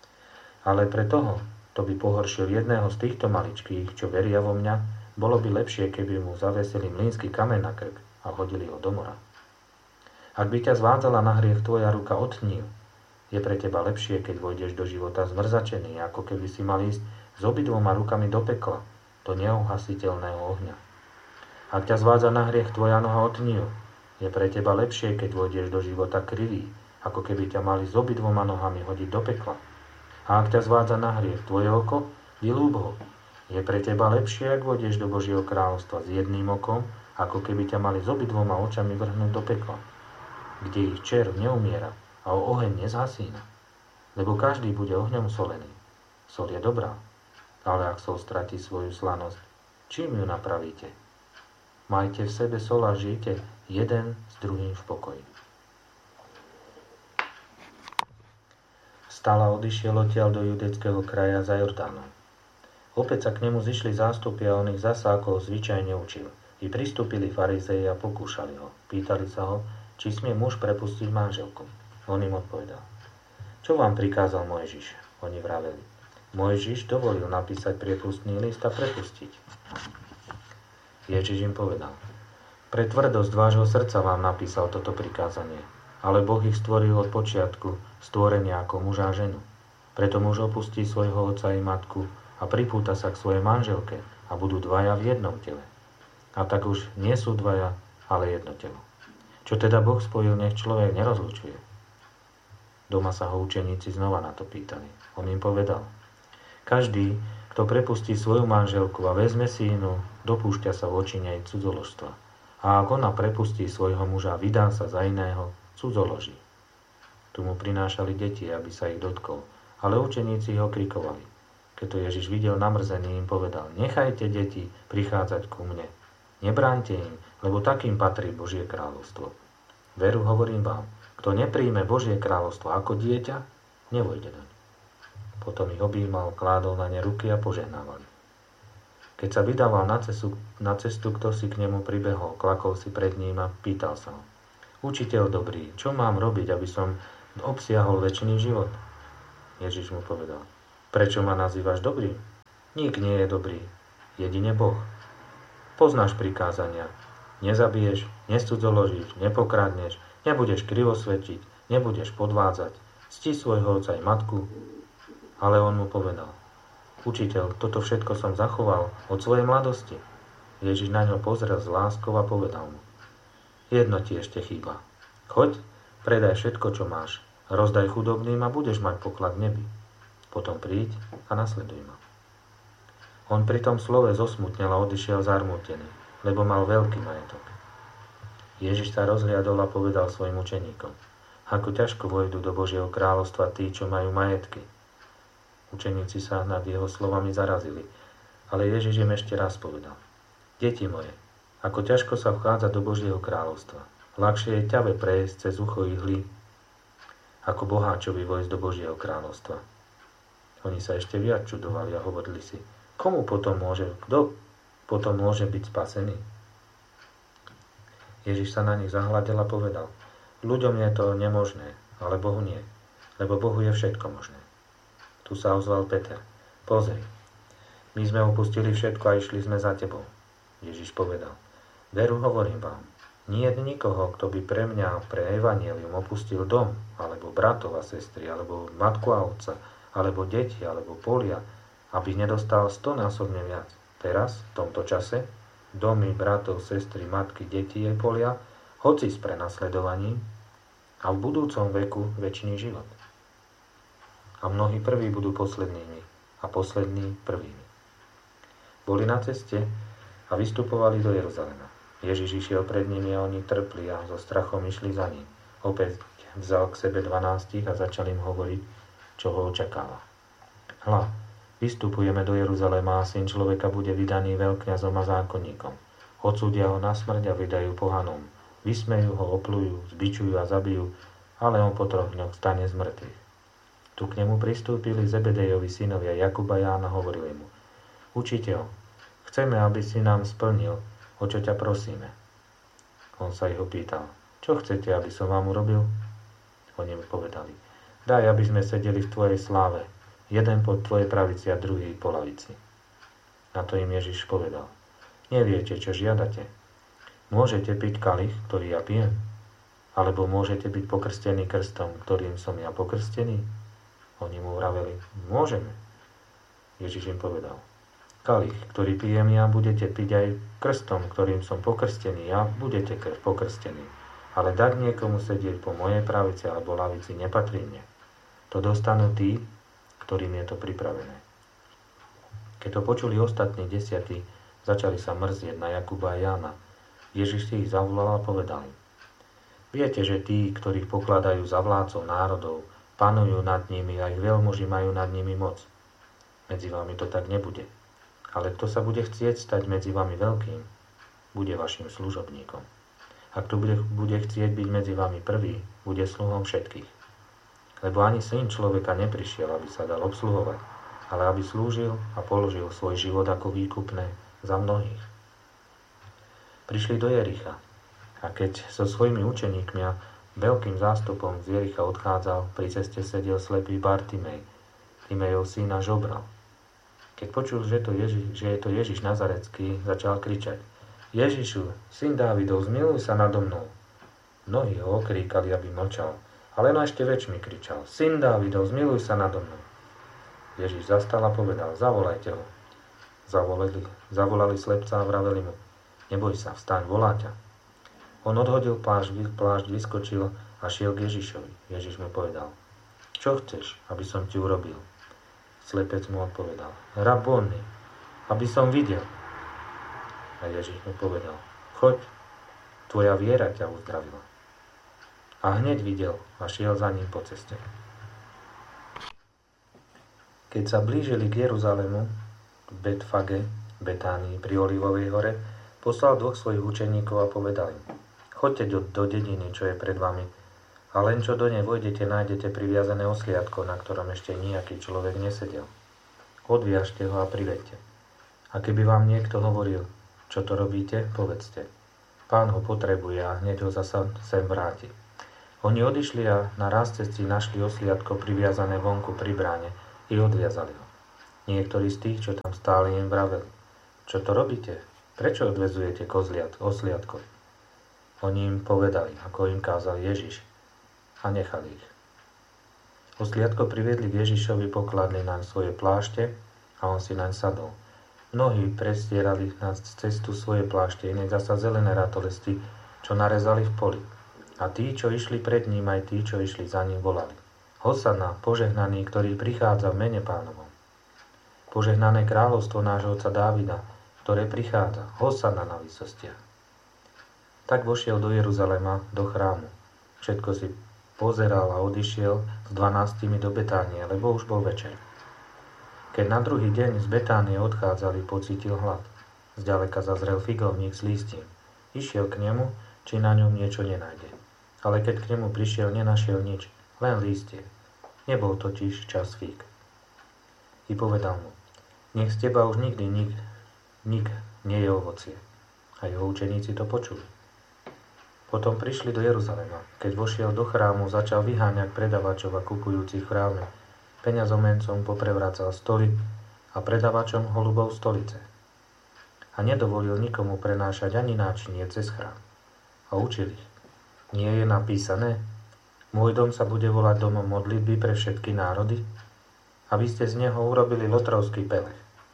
Ale pre toho, kto by pohoršil jedného z týchto maličkých, čo veria vo mňa, bolo by lepšie, keby mu zavesili mlýnsky kameň na krk a hodili ho do mora. Ak by ťa zvádzala na hriech tvoja ruka, otni ju. Je pre teba lepšie, keď vojdeš do života zmrzačený, ako keby si mal ísť s obidvoma rukami do pekla, do neuhasiteľného ohňa. Ak ťa zvádza na hriech tvoja noha, otni ju. Je pre teba lepšie, keď vojdeš do života krivý, ako keby ťa mali s obidvoma nohami hodiť do pekla. A ak ťa zvádza na hriech tvoje oko, vylúb ho. Je pre teba lepšie, ak vojdeš do Božieho kráľovstva s jedným okom, ako keby ťa mali s obidvoma očami vrhnúť do pekla, kde ich červ neumiera a o oheň nezhasína. Lebo každý bude ohňom solený. Sol je dobrá, ale ak sol stratí svoju slanosť, čím ju napravíte? Majte v sebe sol a žijte jeden s druhým v pokoji. Vstal a odišiel odtiaľ do judeckého kraja za Jordánom. Opäť sa k nemu zišli zástupy a on ich zasa ako zvyčajne učil. I pristúpili farizeji a pokúšali ho. Pýtali sa ho, či smie muž prepustiť manželku. On im odpovedal. Čo vám prikázal Mojžiš? Oni vraveli. Mojžiš dovolil napísať priepustný list a prepustiť. Ježiš im povedal. Pre tvrdosť vášho srdca vám napísal toto prikázanie. Ale Boh ich stvoril od počiatku, stvorenia ako muža a ženu. Preto muž opustí svojho otca i matku a pripúta sa k svojej manželke a budú dvaja v jednom tele. A tak už nie sú dvaja, ale jedno telo. Čo teda Boh spojil, nech človek nerozlučuje. Doma sa ho učeníci znova na to pýtali. On im povedal. Každý, kto prepustí svoju manželku a vezme si inú, dopúšťa sa voči nej cudzoložstva. A ak ona prepustí svojho muža a vydá sa za iného, cudzoloží. Tu mu prinášali deti, aby sa ich dotkol, ale učeníci ho krikovali. Keď to Ježiš videl namrzený, im povedal, nechajte deti prichádzať ku mne. Nebráňte im, lebo takým patrí Božie kráľovstvo. Veru hovorím vám, kto nepríjme Božie kráľovstvo ako dieťa, nevojde doň. Potom ich objímal, kládol na ne ruky a požehnával. Keď sa vydával na cestu, na cestu, kto si k nemu pribehol, klakol si pred ním a pýtal sa ho. Učiteľ dobrý, čo mám robiť, aby som obsiahol večný život? Ježiš mu povedal. Prečo ma nazývaš dobrý? Nik nie je dobrý, jedine Boh. Poznáš prikázania. Nezabiješ, nescudzoložíš, nepokradneš, nebudeš krivosvedčiť, nebudeš podvádzať, cti svojho otca aj matku. Ale on mu povedal: Učiteľ, toto všetko som zachoval od svojej mladosti. Ježiš na ňo pozrel s láskou a povedal mu: Jedno ti ešte chýba. Choď, predaj všetko, čo máš, rozdaj chudobným a budeš mať poklad v nebi. Potom príď a nasleduj ma. On pri tom slove zosmutnel a odišiel zarmútený, lebo mal veľký majetok. Ježiš sa rozhliadol a povedal svojim učeníkom: Ako ťažko vojdu do Božieho kráľovstva tí, čo majú majetky. Učeníci sa nad jeho slovami zarazili, ale Ježiš im ešte raz povedal: Deti moje, ako ťažko sa vchádza do Božieho kráľovstva. Ľahšie je ťave prejsť cez ucho ihly, ako boháčovi vojsť do Božieho kráľovstva. Oni sa ešte viac čudovali a hovorili si: Komu potom môže, kto potom môže byť spasený? Ježiš sa na nich zahľadil a povedal: Ľuďom je to nemožné, ale Bohu nie, lebo Bohu je všetko možné. Tu sa ozval Peter: Pozri, my sme opustili všetko a išli sme za tebou. Ježiš povedal: Veru hovorím vám, nie je nikoho, kto by pre mňa, pre evanjelium opustil dom, alebo bratov a sestry, alebo matku a otca, alebo deti, alebo polia, aby nedostal stonásobne viac. Teraz, v tomto čase, domy, bratov, sestry, matky, deti jej polia, hoci s prenasledovaním, a v budúcom veku večný život. A mnohí prví budú poslednými a poslední prvými. Boli na ceste a vystupovali do Jeruzalema. Ježiš išiel pred nimi a oni trpli a so strachom išli za ním. Opäť vzal k sebe dvanástich a začal im hovoriť, čo ho očakáva. Hľa, vystupujeme do Jeruzalema a syn človeka bude vydaný veľkňazom a zákonníkom. Odsúdia ho na smrť a vydajú pohanom. Vysmejú ho, oplujú, zbičujú a zabijú, ale on po troch dňoch stane z mŕtvych. Tu k nemu pristúpili Zebedejovi synovia Jakub a Ján a hovorili mu: Učiteľ, chceme, aby si nám splnil, o čo ťa prosíme. On sa ich opýtal: Čo chcete, aby som vám urobil? Oni mu povedali: Daj, aby sme sedeli v tvojej sláve, jeden po tvojej pravici a druhý po lavici. Na to im Ježiš povedal: Neviete, čo žiadate. Môžete piť kalich, ktorý ja pijem? Alebo môžete byť pokrstení krstom, ktorým som ja pokrstený? Oni mu vraveli: Môžeme. Ježiš im povedal: Kalich, ktorý pijem ja, budete piť aj krstom, ktorým som pokrstený ja, budete pokrstení. Ale dať niekomu sedieť po mojej pravici alebo lavici nepatrí mne. To dostanú tí, ktorým je to pripravené. Keď to počuli ostatní desiatí, začali sa mrzieť na Jakuba a Jána. Ježiš si ich zavolal a povedal im: Viete, že tí, ktorých pokladajú za vládcov národov, panujú nad nimi a ich veľmoži majú nad nimi moc. Medzi vami to tak nebude. Ale kto sa bude chcieť stať medzi vami veľkým, bude vašim služobníkom. A kto bude, bude chcieť byť medzi vami prvý, bude sluhom všetkých. Lebo ani syn človeka neprišiel, aby sa dal obsluhovať, ale aby slúžil a položil svoj život ako výkupné za mnohých. Prišli do Jericha a keď so svojimi učeníkmi a veľkým zástupom z Jericha odchádzal, pri ceste sedel slepý Bartimej, Timejov syna Žobral. Keď počul, že, to Ježiš, že je to Ježiš Nazarecký, začal kričať: Ježišu, syn Dávidov, zmiluj sa nado mnou. Mnohí ho okríkali, aby mlčal, ale no ešte väčšmi kričal: Syn Dávidov, zmiluj sa nado mnou. Ježiš zastal a povedal: Zavolajte ho. Zavolali, zavolali slepca a vraveli mu: Neboj sa, vstaň, volá ťa. On odhodil plášť, plášť, vyskočil a šiel k Ježišovi. Ježiš mu povedal: Čo chceš, aby som ti urobil? Slepec mu odpovedal: Rabóni, aby som videl. A Ježiš mu povedal: Choď, tvoja viera ťa uzdravila. A hneď videl a šiel za ním po ceste. Keď sa blížili k Jeruzalému, k Betfage, Betánii pri Olivovej hore, poslal dvoch svojich učeníkov a povedal im: Choďte do, do dediny, čo je pred vami, a len čo do nej vojdete, nájdete priviazané osliadko, na ktorom ešte nejaký človek nesedel. Odviažte ho a privedte. A keby vám niekto hovoril: Čo to robíte, povedzte: Pán ho potrebuje a hneď ho zasa sem vráti. Oni odišli a na ráz cesti našli osliadko priviazané vonku pri bráne i odviazali ho. Niektorí z tých, čo tam stáli, im vraveli: Čo to robíte? Prečo odvezujete kozliat, osliadko? Oni im povedali, ako im kázal Ježiš, a nechali ich. Osliadko priviedli k Ježišovi, pokladli naň svoje plášte a on si naň sadol. Mnohí prestierali na cestu svoje plášte, iné zasa zelené ratolesty, čo narezali v poli. A tí, čo išli pred ním, aj tí, čo išli za ním, volali: Hosanna, požehnaný, ktorý prichádza v mene Pánovom. Požehnané kráľovstvo nášho otca Dávida, ktoré prichádza, Hosanna na výsostiach. Tak vošiel do Jeruzalema, do chrámu. Všetko si pozeral a odišiel s dvanástimi do Betánie, lebo už bol večer. Keď na druhý deň z Betánie odchádzali, pocítil hlad. Zďaleka zazrel figovník s lístím. Išiel k nemu, či na ňom niečo nenájde. Ale keď k nemu prišiel, nenašiel nič, len lístie. Nebol totiž čas fík. I povedal mu: Nech z teba už nikdy nik, nik nie je ovocie. A jeho učeníci to počuli. Potom prišli do Jeruzalema. Keď vošiel do chrámu, začal vyháňať predavačov a kupujúcich v chráme. Peňazomencom poprevracal stoly a predavačom holubov stolice. A nedovolil nikomu prenášať ani náčinie cez chrám. A učil ich: Nie je napísané: Môj dom sa bude volať domom modlitby pre všetky národy? A vy ste z neho urobili lotrovský pelech.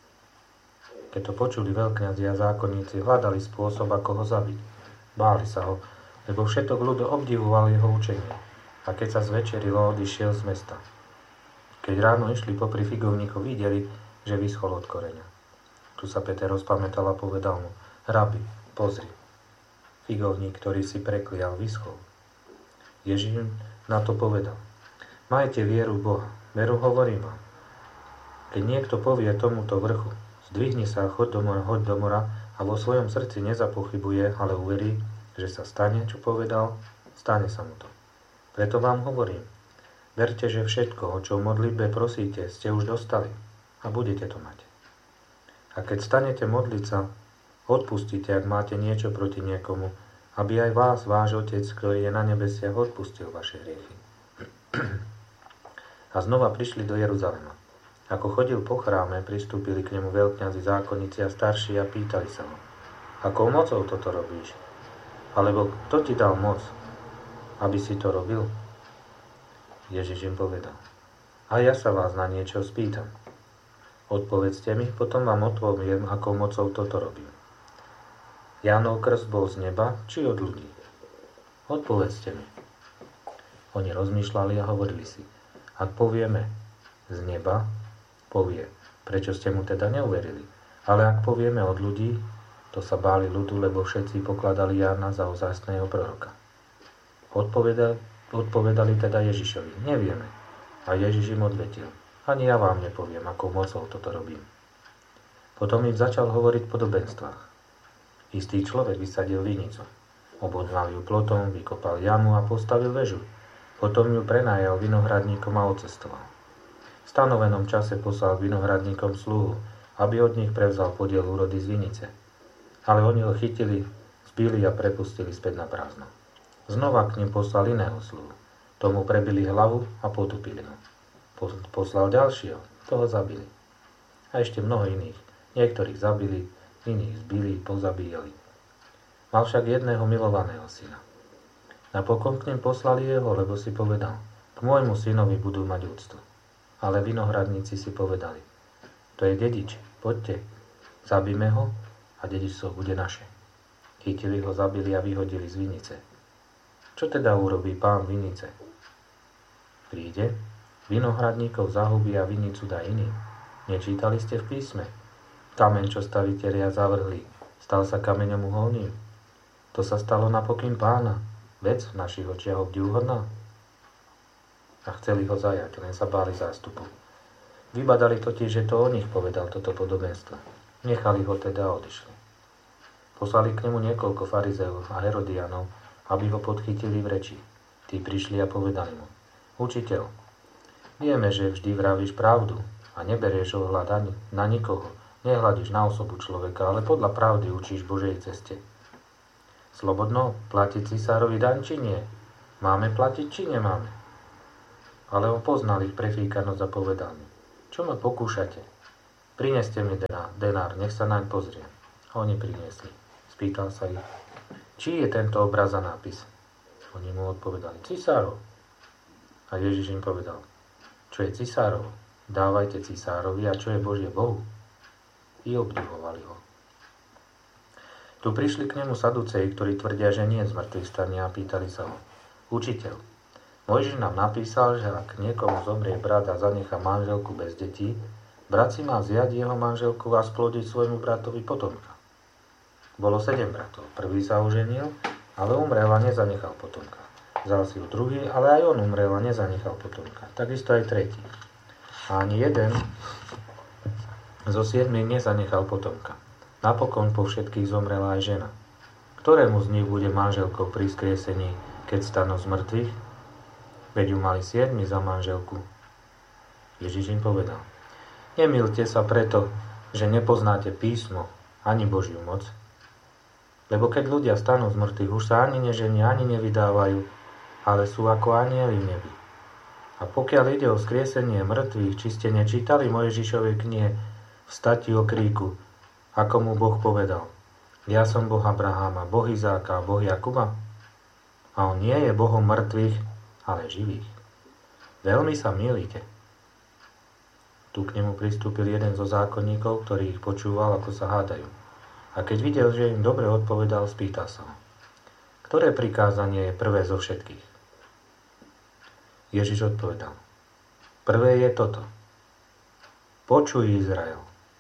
Keď to počuli veľkňazi a zákonníci, hľadali spôsob, ako ho zabiť. Báli sa ho, lebo všetok ľud obdivoval jeho učenie. A keď sa zvečerilo, odišiel z mesta. Keď ráno išli popri figovníku, videli, že vyschol od koreňa. Tu sa Peter rozpamätal a povedal mu: Rabi, pozri, figovník, ktorý si preklial, vyschol. Ježiš na to povedal: Majte vieru v Boha, veru hovorím vám. Keď niekto povie tomuto vrchu: Zdvihni sa, choď do mora, hoď do mora, a vo svojom srdci nezapochybuje, ale uverí, že sa stane, čo povedal, stane sa mu to. Preto vám hovorím, verte, že všetko, o čo v modlitbe prosíte, ste už dostali a budete to mať. A keď stanete modliť sa, odpustite, ak máte niečo proti niekomu, aby aj vás, váš Otec, ktorý je na nebesiach, odpustil vaše hriechy. A znova prišli do Jeruzalema. Ako chodil po chráme, pristúpili k nemu veľkňazi, zákonníci a starší a pýtali sa ho: Akou mocou toto robíš? Alebo kto ti dal moc, aby si to robil? Ježiš im povedal: A ja sa vás na niečo spýtam. Odpovedzte mi, potom vám odpoviem, akou mocou toto robím. Jánov krst bol z neba, či od ľudí? Odpovedzte mi. Oni rozmýšľali a hovorili si: Ak povieme z neba, povie: Prečo ste mu teda neuverili? Ale ak povieme od ľudí, to sa báli ľudu, lebo všetci pokladali Jána za ozajstného proroka. Odpovedali Odpovedali teda Ježišovi: Nevieme. A Ježiš im odvetil: Ani ja vám nepoviem, akou mocou toto robím. Potom im začal hovoriť v podobenstvách. Istý človek vysadil vinicu. Obodval ju plotom, vykopal jamu a postavil väžu. Potom ju prenajal vinohradníkom a odcestoval. V stanovenom čase poslal vinohradníkom sluhu, aby od nich prevzal podiel úrody z vinice. Ale oni ho chytili, zbili a prepustili späť na prázdno. Znova k nim poslal iného sluhu. Tomu prebili hlavu a potupili ho. Poslal ďalšieho, toho zabili. A ešte mnoho iných. Niektorých zabili, iných zbili, pozabíjali. Mal však jedného milovaného syna. Napokon k nim poslali jeho, lebo si povedal: K môjmu synovi budú mať úctu. Ale vinohradníci si povedali: To je dedič, poďte, zabíme ho a dedičstvo bude naše. Chytili ho, zabili a vyhodili z vinice. Čo teda urobí pán vinice? Príde, vinohradníkov zahubí a vinicu dá iným. Nečítali ste v písme? Kameň, čo stavitelia zavrhli, stal sa kameňom uholným. To sa stalo na pokyn pána. Vec v našich očiach obdivuhodná. A chceli ho zajať, len sa báli zástupu. Vybadali totiž, že to o nich povedal toto podobenstvo. Nechali ho teda a odišli. Poslali k nemu niekoľko farizeov a herodianov, aby ho podchytili v reči. Tí prišli a povedali mu: Učiteľ, vieme, že vždy vravíš pravdu a neberieš ohľad ani na nikoho, nehľadíš na osobu človeka, ale podľa pravdy učíš Božej ceste. Slobodno platiť cisárovi daň, či nie? Máme platiť, či nemáme? Ale on poznal ich prefíkanosť a povedal mi: Čo ma pokúšate? Prineste mi denár, nech sa naň pozriem. Oni priniesli. Spýtal sa ich, či je tento obraz a nápis. Oni mu odpovedali, Cisárov. A Ježiš im povedal, čo je Cisárov, dávajte Cisárovi, a čo je Božie Bohu. I obdivovali ho. Tu prišli k nemu saduceji, ktorí tvrdia, že nie je z mŕtvych stania, a pýtali sa ho, učiteľ, Mojžiš nám napísal, že ak niekomu zomrie brat a zanechá manželku bez detí, brat si má vziať jeho manželku a splodiť svojmu bratovi potomka. Bolo sedem bratov. Prvý sa oženil, ale umrel a nezanechal potomka. Vzal si ho druhý, ale aj on umrel a nezanechal potomka. Takisto aj tretí. A ani jeden zo siedmých nezanechal potomka. Napokon po všetkých zomrela aj žena. Ktorému z nich bude manželkou pri skriesení, keď stanú z mŕtvych? Veď ju mali siedmi za manželku. Ježiš im povedal, nemýlte sa preto, že nepoznáte písmo ani Božiu moc. Lebo keď ľudia stanú z mŕtvych, už sa ani neženia, ani nevydávajú, ale sú ako anjeli v nebi. A pokiaľ ide o skriesenie mŕtvych, či ste nečítali Mojžišovej knihe v stati o kríku, ako mu Boh povedal, ja som Boh Abraháma, Boh Izáka a Boh Jakuba? A on nie je Bohom mŕtvych, ale živých. Veľmi sa mýlite. Tu k nemu pristúpil jeden zo zákonníkov, ktorý ich počúval, ako sa hádajú. A keď videl, že im dobre odpovedal, spýtal sa ho, ktoré prikázanie je prvé zo všetkých? Ježiš odpovedal, prvé je toto. Počuj, Izrael.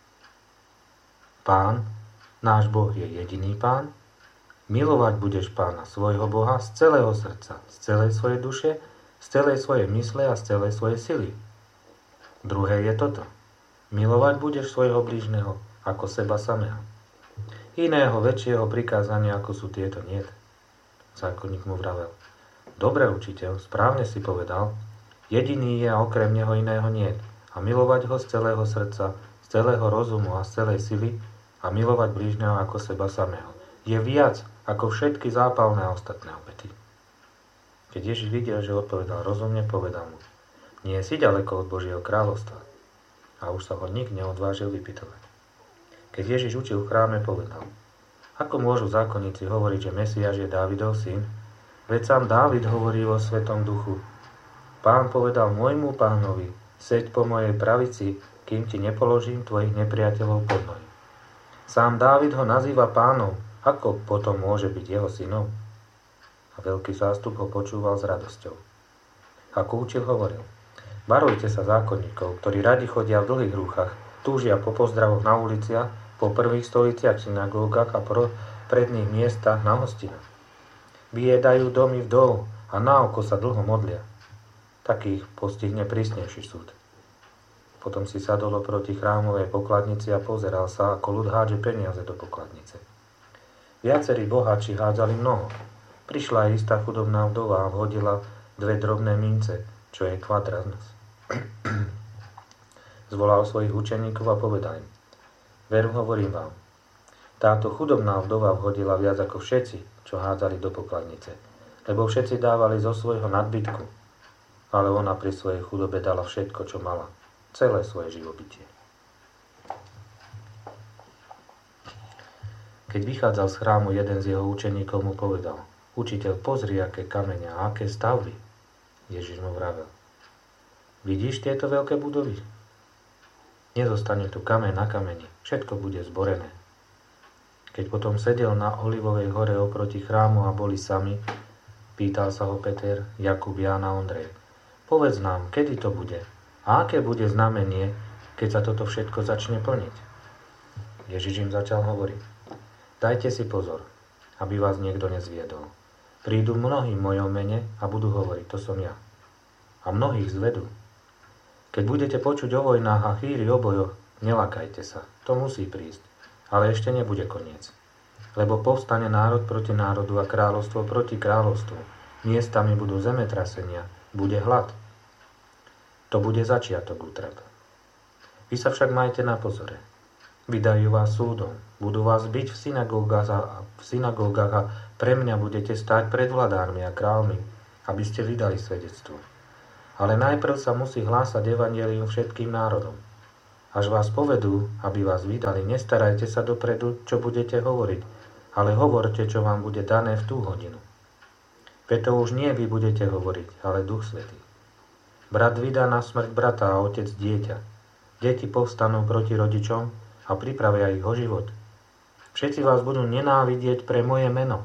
Pán, náš Boh je jediný Pán. Milovať budeš Pána svojho Boha z celého srdca, z celej svojej duše, z celej svojej mysle a z celej svojej sily. Druhé je toto. Milovať budeš svojho blížneho ako seba samého. Iného väčšieho prikázania, ako sú tieto, niet. Zákonník mu vravel. Dobre, učiteľ, správne si povedal. Jediný je a okrem neho iného niet. A milovať ho z celého srdca, z celého rozumu a z celej sily a milovať blížneho ako seba samého. Je viac ako všetky zápalné a ostatné obety. Keď Ježiš videl, že odpovedal rozumne, povedal mu, nie si ďaleko od Božieho kráľovstva. A už sa ho nik neodvážil vypytovať. Keď Ježiš učil v chráme, povedal, ako môžu zákonníci hovoriť, že Mesiáš je Dávidov syn? Veď sám Dávid hovorí vo Svetom duchu. Pán povedal môjmu pánovi, seď po mojej pravici, kým ti nepoložím tvojich nepriateľov pod nohy. Sám Dávid ho nazýva pánom, ako potom môže byť jeho synom? A veľký zástup ho počúval s radosťou. Ako učil, hovoril, varujte sa zákonníkov, ktorí radi chodia v dlhých rúchach, túžia po pozdravoch na uliciach, po prvých stoliciach, synagógach a pro predných miestach na hostinách. Vyjedajú domy vdov a na oko sa dlho modlia. Takých postihne prísnejší súd. Potom si sadol oproti chrámovej pokladnici a pozeral sa, ako ľud hádže peniaze do pokladnice. Viacerí boháči hádzali mnoho. Prišla aj istá chudobná vdova a vhodila dve drobné mince, čo je kvadrans. Zvolal svojich učeníkov a povedal im, veru hovorím vám, táto chudobná vdova vhodila viac ako všetci, čo hádzali do pokladnice, lebo všetci dávali zo svojho nadbytku, ale ona pri svojej chudobe dala všetko, čo mala, celé svoje živobytie. Keď vychádzal z chrámu, jeden z jeho učeníkov mu povedal, učiteľ, pozri, aké kamene a aké stavby. Ježiš mu vravel, vidíš tieto veľké budovy? Nezostane tu kameň na kameni, všetko bude zborené. Keď potom sedel na Olivovej hore oproti chrámu a boli sami, pýtal sa ho Peter, Jakub, Ján a Ondrej. Povedz nám, kedy to bude a aké bude znamenie, keď sa toto všetko začne plniť. Ježiš im začal hovoriť. Dajte si pozor, aby vás niekto nezviedol. Prídu mnohí v mojom mene a budú hovoriť, to som ja. A mnohých zvedú. Keď budete počuť o vojnách a chýri o bojoch, nelakajte sa, to musí prísť. Ale ešte nebude koniec. Lebo povstane národ proti národu a kráľovstvo proti kráľovstvu. Miestami budú zemetrasenia, bude hlad. To bude začiatok útrap. Vy sa však majte na pozore. Vydajú vás súdom, budú vás biť v synagógach a, v synagógach a pre mňa budete stáť pred vladármi a kráľmi, aby ste vydali svedectvo. Ale najprv sa musí hlásať evanjelium všetkým národom. Až vás povedú, aby vás vydali, nestarajte sa dopredu, čo budete hovoriť, ale hovorte, čo vám bude dané v tú hodinu. Preto už nie vy budete hovoriť, ale Duch Svätý. Brat vydá na smrť brata a otec dieťa. Deti povstanú proti rodičom a pripravia ich o život. Všetci vás budú nenávidieť pre moje meno.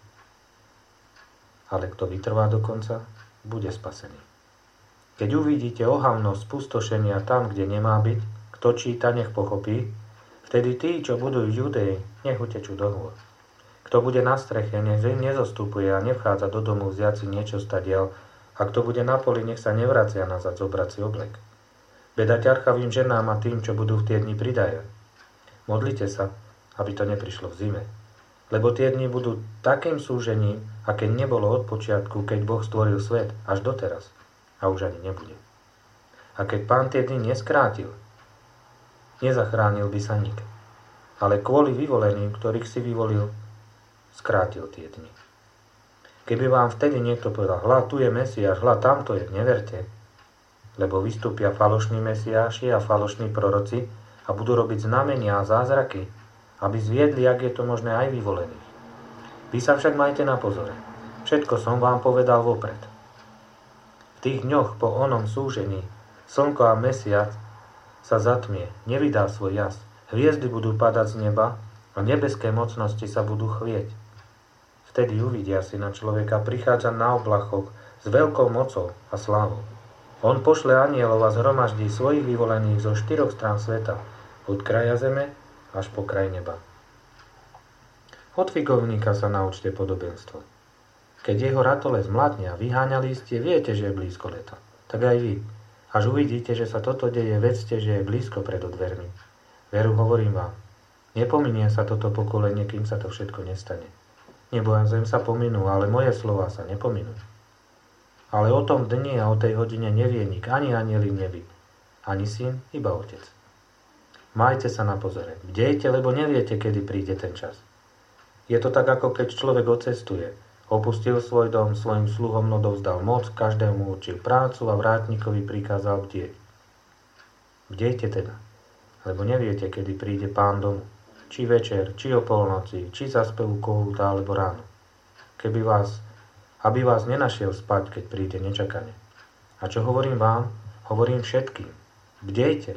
Ale kto vytrvá do konca, bude spasený. Keď uvidíte ohavnosť spustošenia tam, kde nemá byť, kto číta, nech pochopí, vtedy tí, čo budú v Judei, nech utečú do hôr. Kto bude na streche, nech nezostupuje a nevchádza do domu vziať si niečo stadiaľ, a kto bude na poli, nech sa nevracia nazad zobrať si oblek. Beda ťarchavým ženám a tým, čo budú v tie dni pridajať. Modlite sa, aby to neprišlo v zime. Lebo tie dni budú takým súžením, aké nebolo od počiatku, keď Boh stvoril svet, až doteraz. A už ani nebude. A keď Pán tie dni neskrátil, nezachránil by sa nik. Ale kvôli vyvoleným, ktorých si vyvolil, skrátil tie dni. Keby vám vtedy niekto povedal, hľa, tu je Mesiáš, hľa, tamto je, neverte. Lebo vystúpia falošní Mesiáši a falošní proroci a budú robiť znamenia a zázraky, aby zviedli, ak je to možné, aj vyvolených. Vy sa však majte na pozore. Všetko som vám povedal vopred. V tých dňoch po onom súžení slnko a mesiac sa zatmie, nevydá svoj jas. Hviezdy budú padať z neba a nebeské mocnosti sa budú chvieť. Vtedy uvidia Syna človeka prichádzať na oblachoch s veľkou mocou a slávou. On pošle anielov a zhromaždí svojich vyvolených zo štyroch strán sveta, od kraja zeme až po kraj neba. Od figovníka sa naučte podobenstvo. Keď jeho ratole zmladnia, vyháňa lístie, viete, že je blízko leto. Tak aj vy. Až uvidíte, že sa toto deje, vedzte, že je blízko pred dvermi. Veru, hovorím vám, nepominie sa toto pokolenie, kým sa to všetko nestane. Nebo a zem sa pominú, ale moje slová sa nepominú. Ale o tom dni a o tej hodine nevie nik, ani anjeli v nebi, ani syn, iba otec. Majte sa na pozore, bdejte, lebo neviete, kedy príde ten čas. Je to tak, ako keď človek odcestuje. Opustil svoj dom, svojim sluhom odovzdal moc, každému určil prácu a vrátnikovi prikázal bdieť. Bdejte teda, lebo neviete, kedy príde Pán domu. Či večer, či o polnoci, či za spevu kohúta, alebo ráno. Keby vás, aby vás nenašiel spať, keď príde nečakane. A čo hovorím vám, hovorím všetkým. Bdejte.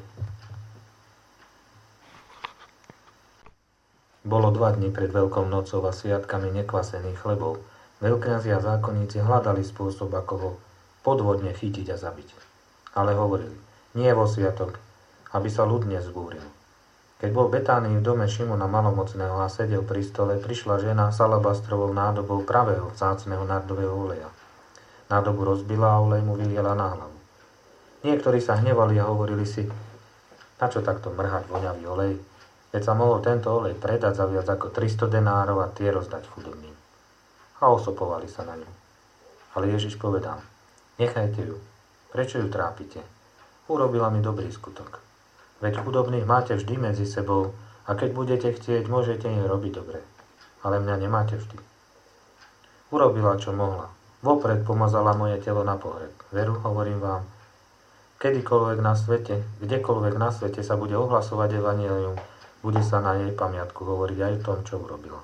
Bolo dva dni pred Veľkou nocou a sviatkami nekvasených chlebov. Veľkňazi a zákonníci hľadali spôsob, ako ho podvodne chytiť a zabiť. Ale hovorili, nie vo sviatok, aby sa ľud nezbúril. Keď bol Betánii v dome Šimona malomocného a sedel pri stole, prišla žena s alabastrovou nádobou pravého vzácneho nardového oleja. Nádobu rozbila a olej mu vyliela na hlavu. Niektorí sa hnevali a hovorili si, na čo takto mrhať voňavý olej, veď sa mohol tento olej predať za viac ako tristo denárov a tie rozdať chudobným. A osopovali sa na ňu. Ale Ježiš povedal, nechajte ju, prečo ju trápite? Urobila mi dobrý skutok. Veď chudobných máte vždy medzi sebou a keď budete chcieť, môžete im robiť dobre. Ale mňa nemáte vždy. Urobila, čo mohla. Vopred pomazala moje telo na pohreb. Veru, hovorím vám, kedykoľvek na svete, kdekoľvek na svete sa bude ohlasovať evanjelium, bude sa na jej pamiatku hovoriť aj o tom, čo urobila.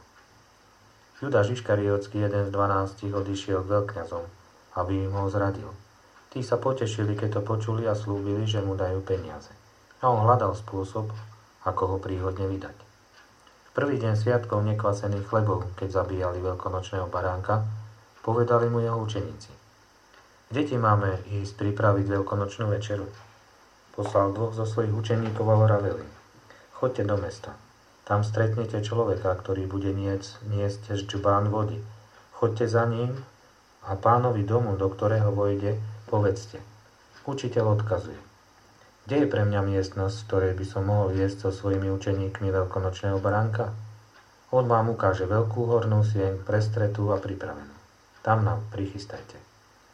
Judáš Iškariotský, jeden z dvanástich, odišiel k veľkňazom, aby im ho zradil. Tí sa potešili, keď to počuli a slúbili, že mu dajú peniaze. A on hľadal spôsob, ako ho príhodne vydať. V prvý deň sviatkov nekvasených chlebov, keď zabíjali veľkonočného baránka, povedali mu jeho učeníci. Kde ti máme ísť pripraviť veľkonočnú večeru? Poslal dvoch zo svojich učeníkov a hovorili, choďte do mesta. Tam stretnete človeka, ktorý bude niesť, niesť ždžbán vody. Choďte za ním a pánovi domu, do ktorého vojde, povedzte. Učiteľ odkazuje. Kde je pre mňa miestnosť, v ktorej by som mohol jesť so svojimi učeníkmi veľkonočného baránka? On vám ukáže veľkú hornú sieň, prestretú a pripravenú. Tam nám prichystajte.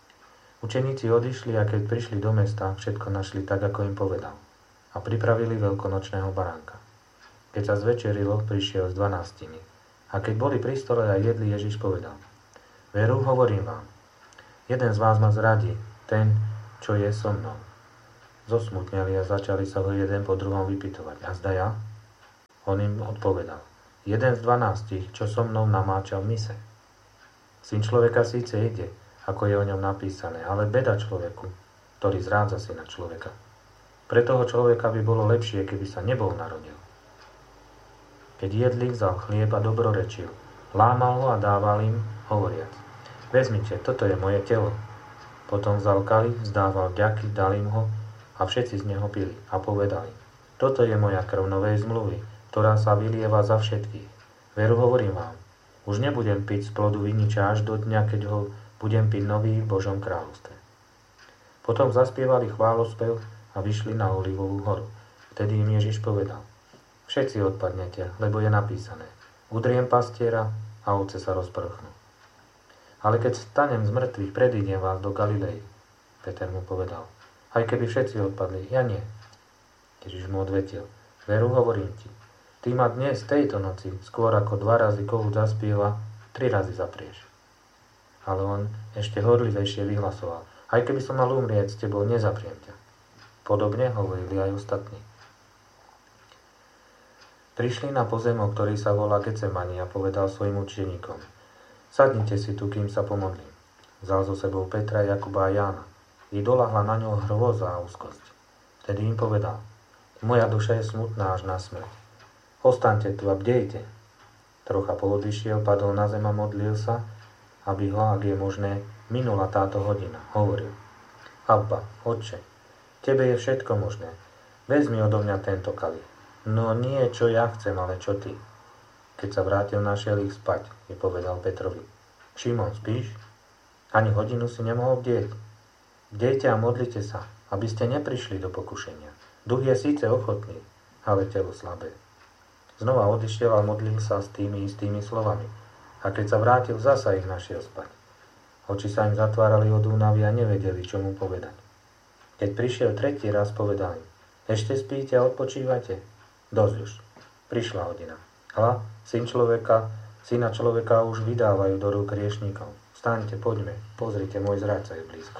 Učeníci odišli a keď prišli do mesta, všetko našli tak, ako im povedal. A pripravili veľkonočného baránka. Keď sa zvečerilo, prišiel z dvanástiny. A keď boli pri stole a jedli, Ježiš povedal. Veru, hovorím vám, jeden z vás ma zradí, ten, čo je so mnou. zosmutneli a začali sa ho jeden po druhom vypytovať. A zda ja? On im odpovedal. Jeden z dvanástich, čo so mnou namáčal mise. Syn človeka síce ide, ako je o ňom napísané, ale beda človeku, ktorý zrádza syna človeka. Pre toho človeka by bolo lepšie, keby sa nebol narodil. Keď jedli, vzal chlieb a dobrorečil. Lámal ho a dával im, hovoriac. Vezmite, toto je moje telo. Potom vzal kalich, vzdával vďaky, dal im ho a všetci z neho pili a povedali. Toto je moja krv novej zmluvy, ktorá sa vylieva za všetkých. Veru hovorím vám, už nebudem piť z plodu viniča až do dňa, keď ho budem piť nový v Božom kráľovstve. Potom zaspievali chválospev a vyšli na Olivovú horu. Vtedy im Ježiš povedal. Všetci odpadnete, lebo je napísané. Udriem pastiera a ovce sa rozprchnú. Ale keď stanem z mŕtvych, predídem vás do Galilei. Peter mu povedal. Aj keby všetci odpadli, ja nie. Ježiš mu odvetil. Veru hovorím ti. Ty ma dnes, tejto noci, skôr ako dva razy kohút zaspieva, tri razy zaprieš. Ale on ešte horlivejšie vyhlasoval. Aj keby som mal umrieť s tebou, nezapriem ťa. Podobne hovorili aj ostatní. Prišli na pozemok, ktorý sa volá Getsemani a povedal svojim učeníkom. Sadnite si tu, kým sa pomodlím. Vzal so sebou Petra, Jakuba a Jána. I doľahla na ňo hrôza a úzkosť. Vtedy im povedal. Moja duša je smutná až na smrť. Ostaňte tu a bdejte. Trocha poodišiel, padol na zem a modlil sa, aby ho, ak je možné, minula táto hodina. Hovoril. Abba, Otče, tebe je všetko možné. Vezmi odo mňa tento kalich. No nie, čo ja chcem, ale čo ty. Keď sa vrátil, našiel ich spať, je povedal Petrovi. Šimon, spíš? Ani hodinu si nemohol bdieť. Bdejte a modlite sa, aby ste neprišli do pokušenia. Duch je síce ochotný, ale telo slabé. Znova odišiel a modlil sa s tými istými slovami. A keď sa vrátil, zasa ich našiel spať. Oči sa im zatvárali od únavy a nevedeli, čo mu povedať. Keď prišiel tretí raz, povedal im. Ešte spíte a odpočívate? Dosť už. Prišla hodina. Hľa, syn človeka, syna človeka už vydávajú do rúk hriešnikov. Vstaňte, poďme, pozrite, môj zradca je blízko.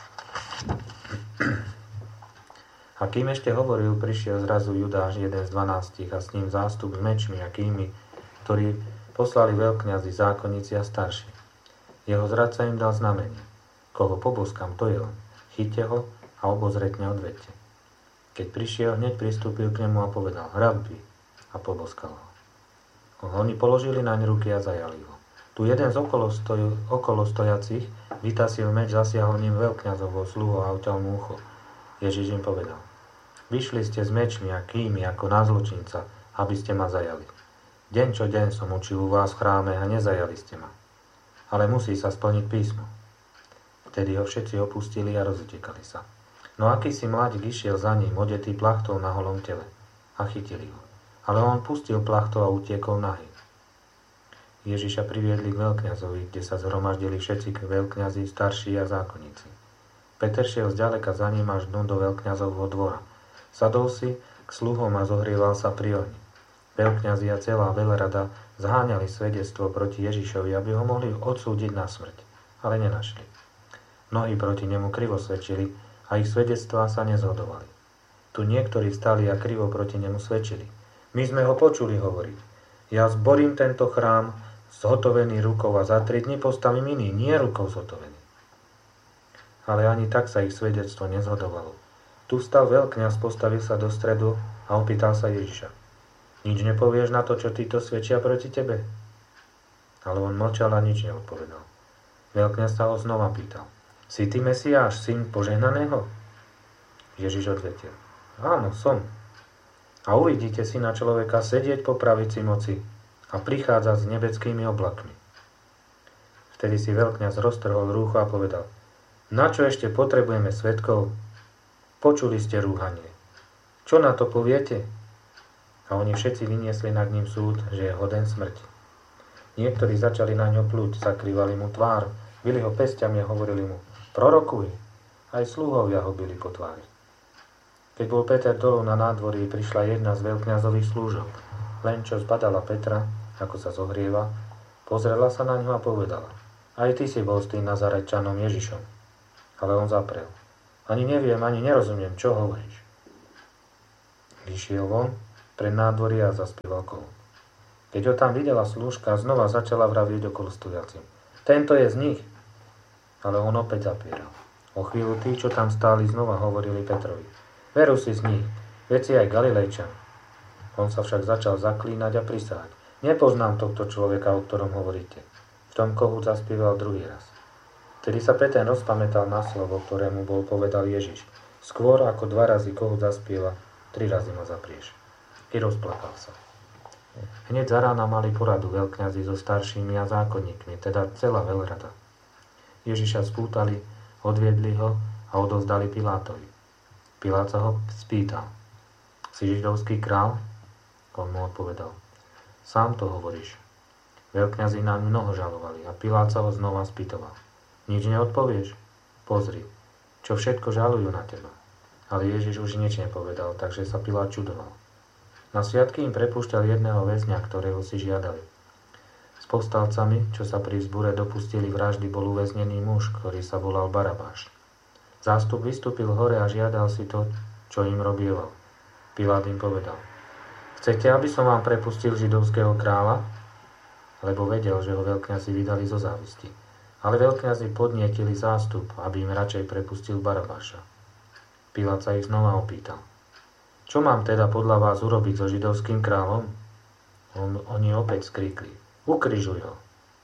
A kým ešte hovoril, prišiel zrazu Judáš, jeden z dvanástich, a s ním zástup s mečmi a kými, ktorí poslali veľkňazi, zákonníci a starší. Jeho zradca im dal znamenie. Koho poboskám, to je on. Chyťte ho a obozretne odvedte. Keď prišiel, hneď pristúpil k nemu a povedal, rabbi, a poboskal ho. Oni položili naň ruky a zajali ho. Tu jeden z okolo, stoj, okolo stojacich vytasil meč, zasiahol ním veľkňazovou sluhu a odťal mu ucho. Ježiš im povedal, vyšli ste s mečmi a kými ako na zločinca, aby ste ma zajali. Deň čo deň som učil u vás v chráme a nezajali ste ma. Ale musí sa splniť písmo. Vtedy ho všetci opustili a rozutekali sa. No akýsi mladík išiel za ním, odetý plachtou na holom tele. A chytili ho. Ale on pustil plachtou a utiekol nahý. Ježiša priviedli k veľkňazovi, kde sa zhromaždili všetci veľkňazi, starší a zákonníci. Peter šiel zďaleka za ním až dnu do veľkňazovho dvora. Sadol si k sluhom a zohrieval sa pri ohni. Veľkňazi a celá veľrada zháňali svedectvo proti Ježišovi, aby ho mohli odsúdiť na smrť, ale nenašli. Mnohí proti nemu krivo svedčili a ich svedectvá sa nezhodovali. Tu niektorí stali a krivo proti nemu svedčili. My sme ho počuli hovoriť. Ja zborím tento chrám zhotovený rukou a za tri dni postavím iný, nie rukou zhotovený. Ale ani tak sa ich svedectvo nezhodovalo. Tu stal veľkňaz, postavil sa do stredu a opýtal sa Ježiša. Nič nepovieš na to, čo títo svedčia proti tebe? Ale on mlčal a nič neodpovedal. Veľkňaz sa ho znova pýtal. Si ty Mesiáš, syn požehnaného? Ježiš odvetil. Áno, som. A uvidíte syna človeka sedieť po pravici moci a prichádzať s nebeckými oblakmi. Vtedy si veľkňaz roztrhol rúcho a povedal. Na čo ešte potrebujeme svedkov? Počuli ste rúhanie. Čo na to poviete? A oni všetci vyniesli nad ním súd, že je hoden smrti. Niektorí začali na ňo plúť, zakrývali mu tvár, bili ho pesťami a hovorili mu, prorokuj. Aj sluhovia ho bili po tvári. Keď bol Peter dolu na nádvorí, prišla jedna z veľkňazových slúžok. Len čo zbadala Petra, ako sa zohrieva, pozrela sa na ňo a povedala, aj ty si bol s tým Nazarečanom Ježišom. Ale on zaprel. Ani neviem, ani nerozumiem, čo hovoríš. Vyšiel von pred nádvorie a zaspieval kohút. Keď ho tam videla slúžka, znova začala vraviť okolo stojacim. Tento je z nich. Ale on opäť zapieral. O chvíľu tí, čo tam stáli, znova hovorili Petrovi. Veru si z nich, veď si aj Galilejčan. On sa však začal zaklínať a prisahať. Nepoznám tohto človeka, o ktorom hovoríte. V tom kohút zaspieval druhý raz. Vtedy sa Peter rozpamätal na slovo, ktorému bol povedal Ježiš. Skôr ako dva razy kohút zaspieva, tri razy ma zaprieš. I rozplakal sa. Hneď za rána mali poradu veľkňazi so staršími a zákonníkmi, teda celá veľrada. Ježiša spútali, odviedli ho a odovzdali Pilátovi. Pilát sa ho spýtal. Si židovský král? On mu odpovedal. Sám to hovoríš. Veľkňazi naň mnoho žalovali a Pilát sa ho znova spýtoval. Nič neodpovieš? Pozri, čo všetko žalujú na teba. Ale Ježiš už nič nepovedal, takže sa Pilát čudoval. Na sviatky im prepúšťal jedného väzňa, ktorého si žiadali. S povstalcami, čo sa pri vzbure dopustili vraždy, bol uväznený muž, ktorý sa volal Barabáš. Zástup vystúpil hore a žiadal si to, čo im robieval. Pilát im povedal. Chcete, aby som vám prepustil židovského kráľa? Lebo vedel, že ho veľkňazi vydali zo závisti. Ale veľkňazi podnietili zástup, aby im radšej prepustil Barabáša. Pilát sa ich znova opýtal. Čo mám teda podľa vás urobiť so židovským kráľom? On, oni opäť skríkli. Ukrižuj ho.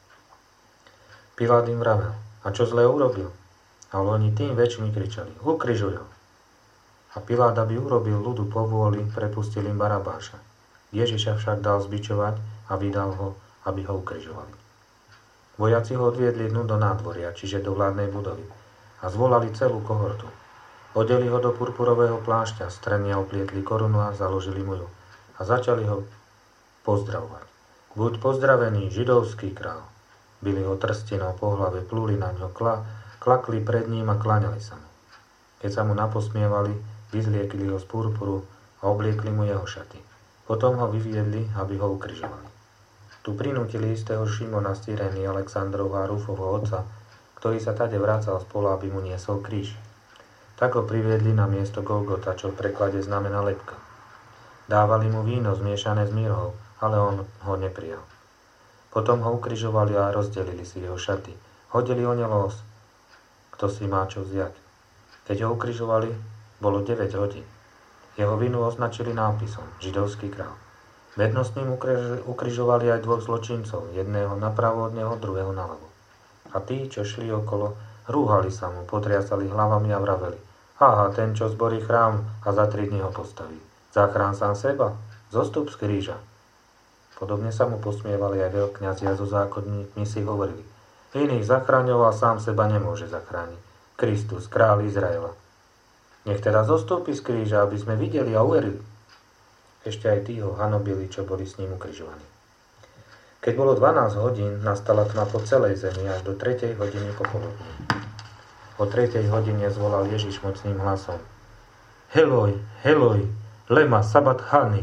Pilát im vravel. A čo zle urobil? Ale oni tým väčšmi kričali. Ukrižuj ho. A Pilát, aby urobil ľudu povôli, prepustil im Barabáša. Ježiša však dal zbičovať a vydal ho, aby ho ukrižovali. Vojaci ho odviedli dnu do nádvoria, čiže do vládnej budovy, a zvolali celú kohortu. Odeli ho do purpurového plášťa, strenia oplietli korunu a založili mu ju. A začali ho pozdravovať. Buď pozdravený, židovský král. Bili ho trstinou po hlave, plúli na ňo, kla, klakli pred ním a kláňali sa mu. Keď sa mu naposmievali, vyzliekli ho z purpuru a obliekli mu jeho šaty. Potom ho vyviedli, aby ho ukrižovali. Tu prinútili istého Šimona z Cyrény, Alexandrovho a Rufovho otca, ktorý sa tade vracal z pola, aby mu niesol kríž. Tak ho priviedli na miesto Golgota, čo v preklade znamená lebka. Dávali mu víno zmiešané s mirhou, ale on ho neprijal. Potom ho ukrižovali a rozdelili si jeho šaty. Hodili o ne los, kto si má čo vziať. Keď ho ukrižovali, bolo deväť hodín. Jeho vinu označili nápisom Židovský král. Vedno s ním ukrižovali aj dvoch zločincov, jedného napravo od neho, druhého naľavo. A tí, čo šli okolo, rúhali sa mu, potriasali hlavami a vraveli. Aha, ten, čo zborí chrám a za tri dni ho postaví. Zachrán sám seba, zostup z kríža. Podobne sa mu posmievali aj veľkňazi a zo zákonníkmi si hovorili. Iných zachraňoval, sám seba nemôže zachrániť. Kristus, kráľ Izraela. Nech teda zostúpi z kríža, aby sme videli a uverili. Ešte aj tí ho hanobili, čo boli s ním ukrižovaní. Keď bolo dvanásť hodín, nastala tma po celej zemi až do tretej hodiny popoludní. O tretej hodine zvolal Ježiš mocným hlasom. Heloj, heloj, lema sabachthani,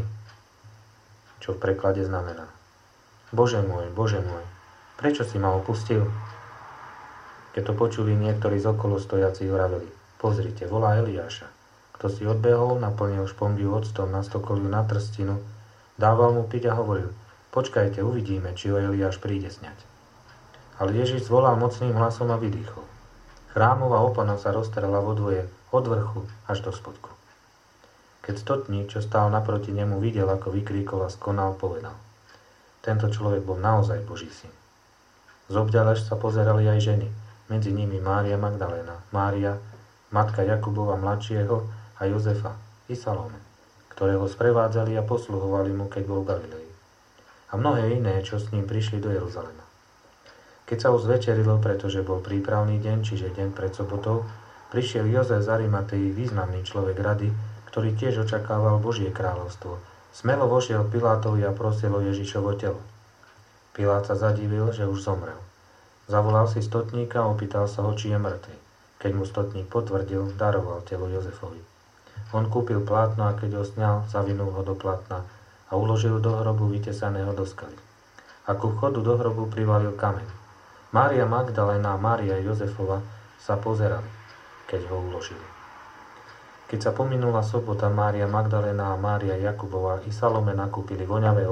čo v preklade znamená. Bože môj, Bože môj, prečo si ma opustil? Keď to počuli, niektorí z okolo stojacich vraveli. Pozrite, volá Eliáša. Kto si odbehol, naplnil špongiu octom na stokoliu na trstinu, dával mu piť a hovoril, počkajte, uvidíme, či ho Eliáš príde sňať. Ale Ježiš zvolal mocným hlasom a vydýchol. Chrámová opona sa roztrela vo dvoje, od vrchu až do spodku. Keď stotník, čo stál naproti nemu, videl, ako vykríkol a skonal, povedal. Tento človek bol naozaj Boží syn. Zobďalež sa pozerali aj ženy, medzi nimi Mária Magdaléna, Mária, matka Jakubova mladšieho, a Jozefa i Salome, ktorého sprevádzali a posluhovali mu, keď bol v Galilei. A mnohé iné, čo s ním prišli do Jeruzalema. Keď sa už zvečerilo, pretože bol prípravný deň, čiže deň pred sobotou, prišiel Jozef z Arimatei, významný človek rady, ktorý tiež očakával Božie kráľovstvo. Smelo vošiel Pilátovi a prosil o Ježišovo telo. Pilát sa zadivil, že už zomrel. Zavolal si stotníka a opýtal sa ho, či je mŕtvy. Keď mu stotník potvrdil, daroval telo Jozefovi. On kúpil plátno a keď ho sňal, zavinul ho do plátna a uložil do hrobu vytesaného do skaly. A ku vchodu do hrobu privalil kameň. Mária Magdaléna a Mária Jozefova sa pozerali, keď ho uložili. Keď sa pominula sobota, Mária Magdalena a Mária Jakubova i Salome nakúpili voňavé